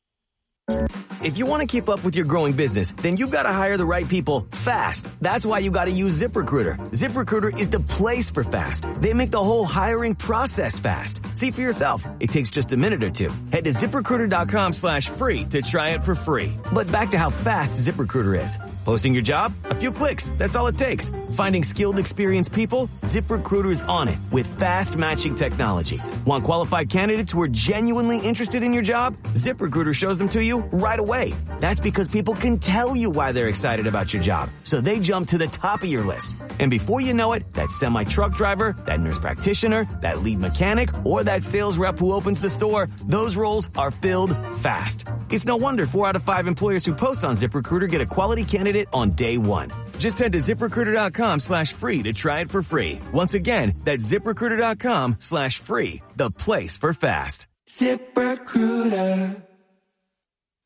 If you want to keep up with your growing business, then you've got to hire the right people fast. That's why you got to use ZipRecruiter. ZipRecruiter is the place for fast. They make the whole hiring process fast. See for yourself. It takes just a minute or two. Head to ZipRecruiter.com slash free to try it for free. But back to how fast ZipRecruiter is. Posting your job? A few clicks. That's all it takes. Finding skilled, experienced people? ZipRecruiter's on it with fast matching technology. Want qualified candidates who are genuinely interested in your job? ZipRecruiter shows them to you right away. That's because people can tell you why they're excited about your job, so they jump to the top of your list. And before you know it, that semi-truck driver, that nurse practitioner, that lead mechanic, or that sales rep who opens the store, those roles are filled fast. It's no wonder four out of five employers who post on ZipRecruiter get a quality candidate on day one. Just head to ZipRecruiter.com slash free to try it for free. Once again, that's ZipRecruiter.com slash free, the place for fast. ZipRecruiter.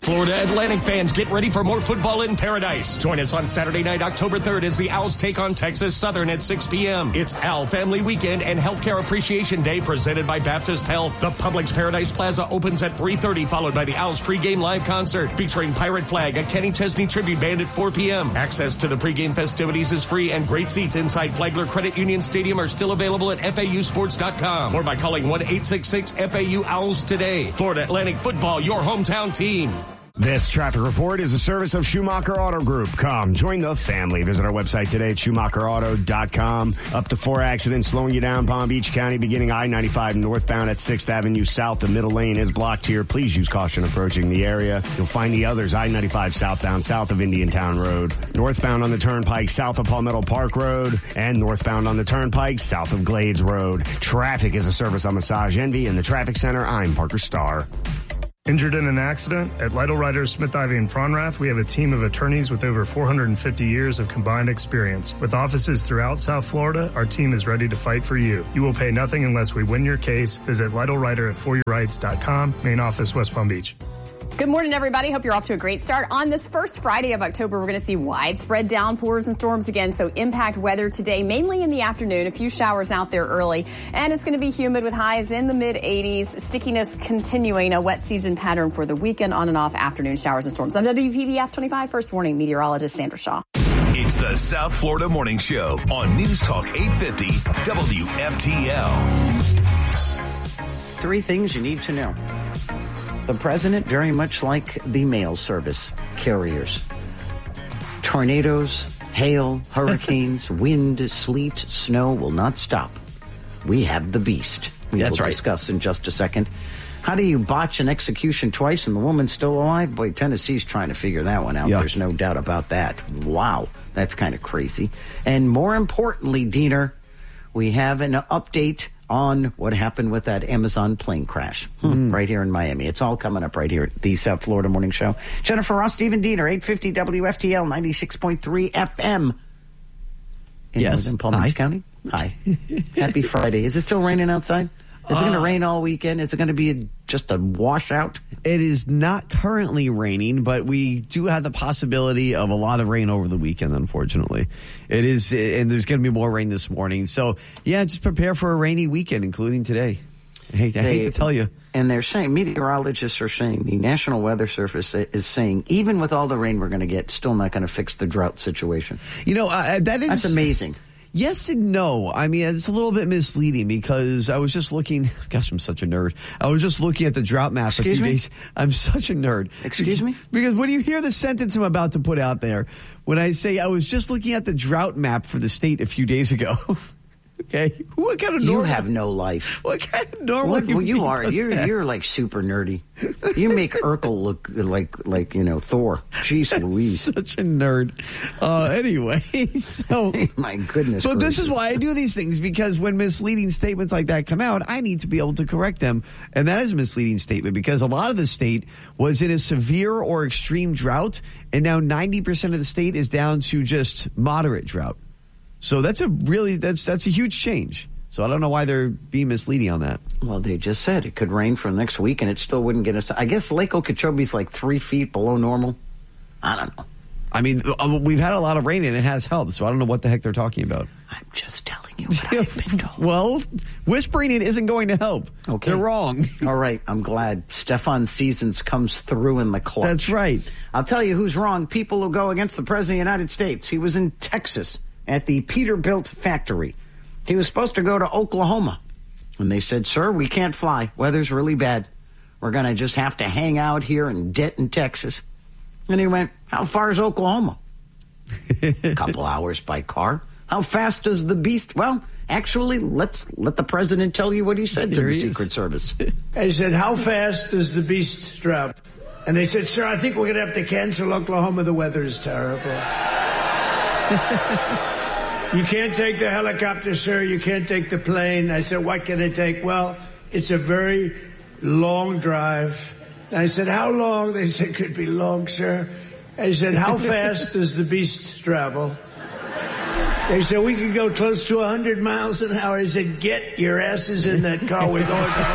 Florida Atlantic fans, get ready for more football in paradise. Join us on Saturday night, October third, as the Owls take on Texas Southern at six p.m. It's Owl Family Weekend and Healthcare Appreciation Day presented by Baptist Health. The Publix Paradise Plaza opens at three thirty, followed by the Owls pregame live concert featuring Pirate Flag, a Kenny Chesney tribute band at four p.m. Access to the pregame festivities is free, and great seats inside Flagler Credit Union Stadium are still available at F A U sports dot com or by calling one eight six six F A U Owls today. Florida Atlantic Football, your hometown team. This traffic report is a service of Schumacher Auto Group. Come, join the family. Visit our website today at Schumacher Auto dot com. Up to four accidents slowing you down Palm Beach County, beginning I ninety-five northbound at sixth Avenue South. The middle lane is blocked here. Please use caution approaching the area. You'll find the others, I ninety-five southbound south of Indiantown Road. Northbound on the Turnpike south of Palmetto Park Road. And northbound on the Turnpike south of Glades Road. Traffic is a service of Massage Envy in the Traffic Center. I'm Parker Starr. Injured in an accident? At Lytle Writers, Smith, Ivy and Fronrath, we have a team of attorneys with over four hundred fifty years of combined experience. With offices throughout South Florida, our team is ready to fight for you. You will pay nothing unless we win your case. Visit Lytle Writer at for your rights dot com, main office, West Palm Beach. Good morning, everybody. Hope you're off to a great start. On this first Friday of October, we're going to see widespread downpours and storms again. So impact weather today, mainly in the afternoon. A few showers out there early. And it's going to be humid with highs in the mid eighties. Stickiness continuing, a wet season pattern for the weekend, on and off afternoon showers and storms. I'm W P B F twenty-five First Warning meteorologist Sandra Shaw. It's the South Florida Morning Show on News Talk eight fifty W F T L. Three things you need to know. The president, very much like the mail service carriers. Tornadoes, hail, hurricanes, wind, sleet, snow will not stop. We have the beast. We That's will right. discuss in just a second. How do you botch an execution twice and the woman's still alive? Boy, Tennessee's trying to figure that one out. Yeah. There's no doubt about that. Wow, that's kind of crazy. And more importantly, Diener, we have an update on what happened with that Amazon plane crash hmm, Mm. right here in Miami. It's all coming up right here at the South Florida Morning Show. Jennifer Ross, Stephen Diener, eight fifty W F T L, ninety-six point three F M. In Yes. Northern Palm Hi. Beach County. Hi. Happy Friday. Is it still raining outside? Is it going to Uh, rain all weekend? Is it going to be a, just a washout? It is not currently raining, but we do have the possibility of a lot of rain over the weekend, unfortunately. It is, and there's going to be more rain this morning. So, yeah, just prepare for a rainy weekend, including today. I hate, I hate to tell you. And they're saying, meteorologists are saying, the National Weather Service is saying, even with all the rain we're going to get, still not going to fix the drought situation. You know, uh, that is... That's amazing. Yes and no. I mean, it's a little bit misleading because I was just looking. Gosh, I'm such a nerd. I was just looking at the drought map Excuse a few me? days. I'm such a nerd. Excuse me? Because when you hear the sentence I'm about to put out there, when I say I was just looking at the drought map for the state a few days ago. Okay, what kind of You normal? have no life. What kind of normal? What, well, human you being are. does You're that? you're like super nerdy. You make Urkel look like like you know Thor. Jeez Louise, such a nerd. Uh, anyway, so my goodness. But this gracious. is why I do these things, because when misleading statements like that come out, I need to be able to correct them, and that is a misleading statement because a lot of the state was in a severe or extreme drought, and now ninety percent of the state is down to just moderate drought. So that's a really that's that's a huge change. So I don't know why they're being misleading on that. Well, they just said it could rain for next week, and it still wouldn't get us. I guess Lake Okeechobee's like three feet below normal. I don't know. I mean, uh, we've had a lot of rain, and it has helped. So I don't know what the heck they're talking about. I'm just telling you what I've been told. Well, whispering it isn't going to help. Okay. They're wrong. All right, I'm glad Stefan Seasons comes through in the clutch. That's right. I'll tell you who's wrong. People who go against the President of the United States. He was in Texas at the Peterbilt factory. He was supposed to go to Oklahoma. And they said, sir, we can't fly. Weather's really bad. We're going to just have to hang out here in Denton, Texas. And he went, how far is Oklahoma? A couple hours by car. How fast does the beast? Well, actually, let's let the president tell you what he said Here to the he is. Secret Service. I said, how fast does the beast drought? And they said, sir, I think we're going to have to cancel Oklahoma. The weather is terrible. You can't take the helicopter, sir. You can't take the plane. I said, what can I take? Well, it's a very long drive. And I said, how long? They said, could be long, sir. I said, how fast does the beast travel? They said, we could go close to one hundred miles an hour. He said, get your asses in that car. We're going to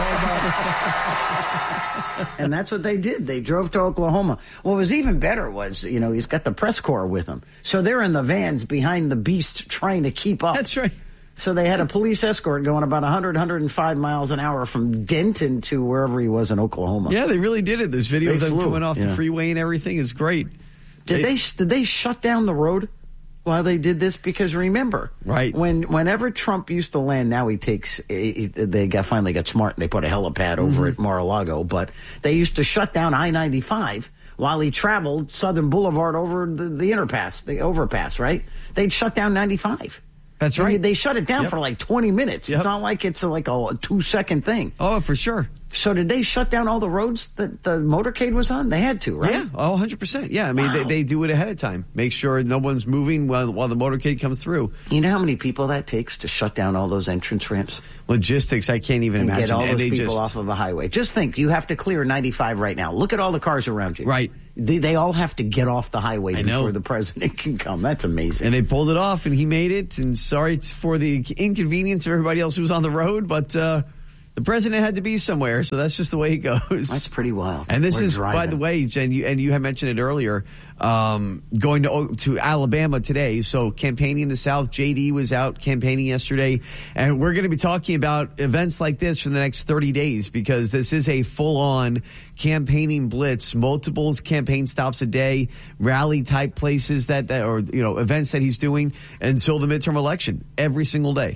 Oklahoma. And that's what they did. They drove to Oklahoma. What was even better was, you know, he's got the press corps with him. So they're in the vans behind the beast trying to keep up. That's right. So they had a police escort going about one hundred, one hundred five miles an hour from Denton to wherever he was in Oklahoma. Yeah, they really did it. There's video They of them flew, coming off yeah. the freeway and everything. It's great. Did they, did they shut down the road while they did this? Because remember, right. when whenever Trump used to land, now he takes, he, they got finally got smart and they put a helipad over Mhm. at Mar-a-Lago, but they used to shut down I ninety-five while he traveled Southern Boulevard over the, the interpass, the overpass, right? They'd shut down ninety-five. That's I mean, right. they shut it down Yep. for like twenty minutes. Yep. It's not like it's like a, a two-second thing. Oh, for sure. So did they shut down all the roads that the motorcade was on? They had to, right? Yeah, oh, one hundred percent. Yeah, I mean, Wow. they, they do it ahead of time. Make sure no one's moving while, while the motorcade comes through. You know how many people that takes to shut down all those entrance ramps? Logistics, I can't even and imagine. get all And those they people just, off of a highway. Just think, you have to clear ninety-five right now. Look at all the cars around you. Right. They, they all have to get off the highway I know. before the president can come. That's amazing. And they pulled it off, and he made it. And sorry for the inconvenience of everybody else who was on the road, but uh, the president had to be somewhere, so that's just the way it goes. That's pretty wild. And this We're is, driving. by the way, Jen, you, and you had mentioned it earlier, um, going to to Alabama today. So campaigning in the South, J D was out campaigning yesterday, and we're going to be talking about events like this for the next thirty days because this is a full-on campaigning blitz, multiple campaign stops a day, rally type places that, that or you know events that he's doing until the midterm election every single day.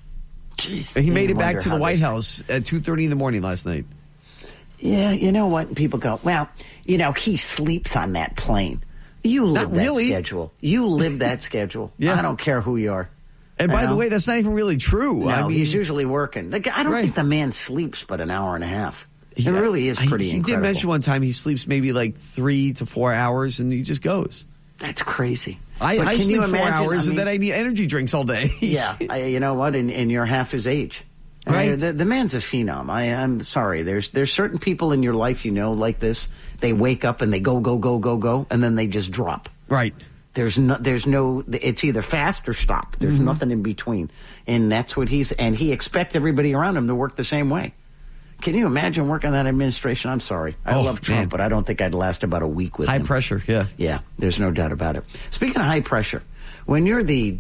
Jeez, And he made you it back wonder to the how White this- House at two thirty in the morning last night. Yeah, you know what? People go, well, you know, he sleeps on that plane. You live Not that really. schedule. You live that schedule. Yeah. I don't care who you are. And by You the know? way, that's not even really true. No, I mean, he's usually working. The guy, I don't Right. think the man sleeps but an hour and a half. It he's- really is pretty He, he incredible. did mention one time he sleeps maybe like three to four hours, and he just goes. That's crazy. I, But I can sleep you four imagine? hours, I mean- and then I need energy drinks all day. Yeah, I, you know what? And, and you're half his age. I mean, Right. the, the man's a phenom. I, I'm sorry. There's there's certain people in your life, you know, like this. They wake up and they go go go go go, and then they just drop. Right. There's no, there's no, it's either fast or stop. There's Mhm. nothing in between. And that's what he's, and he expects everybody around him to work the same way. Can you imagine working that administration? I'm sorry. I Oh, love Trump, man. but I don't think I'd last about a week with High him. pressure, yeah. Yeah, there's no doubt about it. Speaking of high pressure, when you're the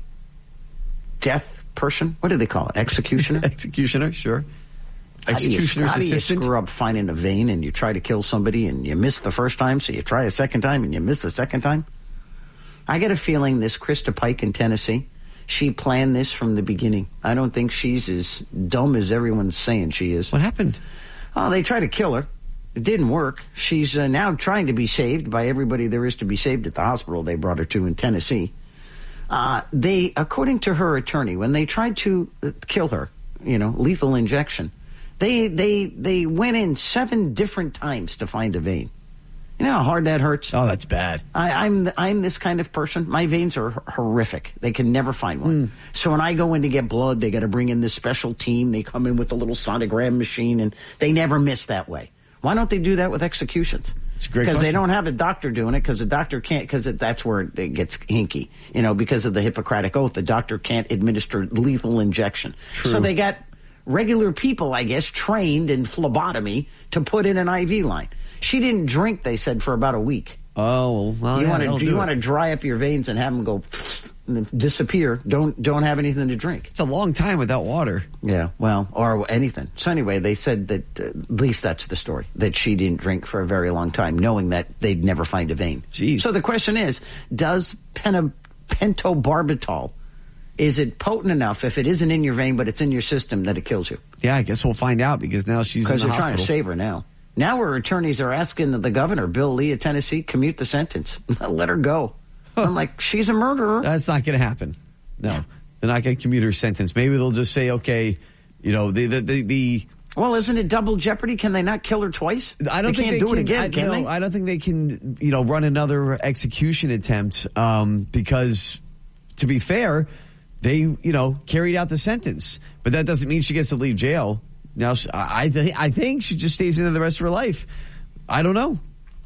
death person, what do they call it? Executioner? Executioner, sure. How do you- Executioner's how do you assistant. screw up finding a vein and you try to kill somebody and you miss the first time, so you try a second time and you miss the second time? I get a feeling this Krista Pike in Tennessee, she planned this from the beginning. I don't think she's as dumb as everyone's saying she is. What happened? Oh, they tried to kill her. It didn't work. She's uh, now trying to be saved by everybody there is to be saved at the hospital they brought her to in Tennessee. Uh, they, according to her attorney, when they tried to uh, kill her, you know, lethal injection, they they they went in seven different times to find a vein. You know how hard that hurts? Oh, that's bad. I, I'm I'm this kind of person. My veins are horrific. They can never find one. Mm. So when I go in to get blood, they got to bring in this special team. They come in with a little sonogram machine, and they never miss that way. Why don't they do that with executions? It's a great Because they question. don't have a doctor doing it, because the doctor can't, because that's where it gets hinky. You know, because of the Hippocratic Oath, the doctor can't administer lethal injection. True. So they got regular people, I guess, trained in phlebotomy to put in an I V line. She didn't drink, they said, for about a week. Oh, well, you yeah, want that'll to do you it. want to dry up your veins and have them go and disappear. Don't don't have anything to drink. It's a long time without water. Yeah, well, or anything. So anyway, they said that uh, at least that's the story, that she didn't drink for a very long time, knowing that they'd never find a vein. Jeez. So the question is, does pena, pentobarbital, is it potent enough if it isn't in your vein but it's in your system that it kills you? Yeah, I guess we'll find out because now she's in Because the they're trying hospital. to save her now. Now her attorneys are asking the governor, Bill Lee of Tennessee, commute the sentence. Let her go. I'm like, she's a murderer. That's not going to happen. No, Yeah. they're not going to commute her sentence. Maybe they'll just say, okay, you know, the the the. the Well, isn't it double jeopardy? Can they not kill her twice? I don't they think can't they do can, it again, I, can no, they? I don't think they can, you know, run another execution attempt um, because, to be fair, they, you know, carried out the sentence. But that doesn't mean she gets to leave jail. Now, I I, th- I think she just stays in there the rest of her life. I don't know.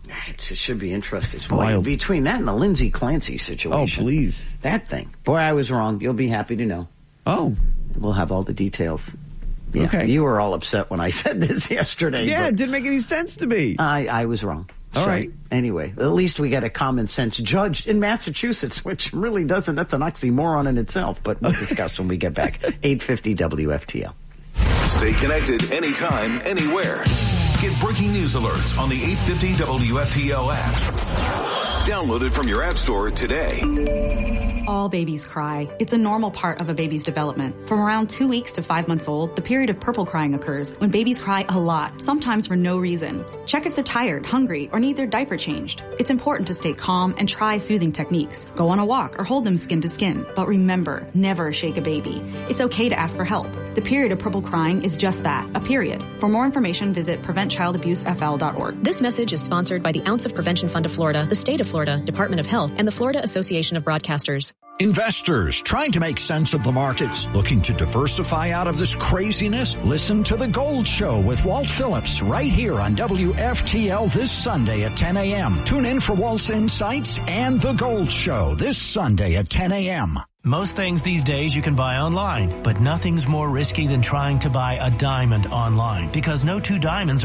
It's, it should be interesting. It's Boy, wild. Between that and the Lindsey Clancy situation. Oh, please. That thing. Boy, I was wrong. You'll be happy to know. Oh. We'll have all the details. Yeah, okay. You were all upset when I said this yesterday. Yeah, it didn't make any sense to me. I, I was wrong. All so, right. Anyway, at least we got a common sense judge in Massachusetts, which really doesn't. That's an oxymoron in itself, but we'll discuss when we get back. eight fifty W F T L. Stay connected anytime, anywhere. Get breaking news alerts on the eight fifty W F T L app. Download it from your app store today. All babies cry. It's a normal part of a baby's development. From around two weeks to five months old, the period of purple crying occurs when babies cry a lot, sometimes for no reason. Check if they're tired, hungry, or need their diaper changed. It's important to stay calm and try soothing techniques. Go on a walk or hold them skin to skin. But remember, never shake a baby. It's okay to ask for help. The period of purple crying is just that, a period. For more information, visit prevent child abuse f l dot org. This message is sponsored by the Ounce of Prevention Fund of Florida, the State of Florida, Department of Health, and the Florida Association of Broadcasters. Investors trying to make sense of the markets, looking to diversify out of this craziness? Listen to The Gold Show with Walt Phillips right here on W F T L this Sunday at ten a.m. Tune in for Walt's insights and The Gold Show this Sunday at ten a.m. Most things these days you can buy online, but nothing's more risky than trying to buy a diamond online because no two diamonds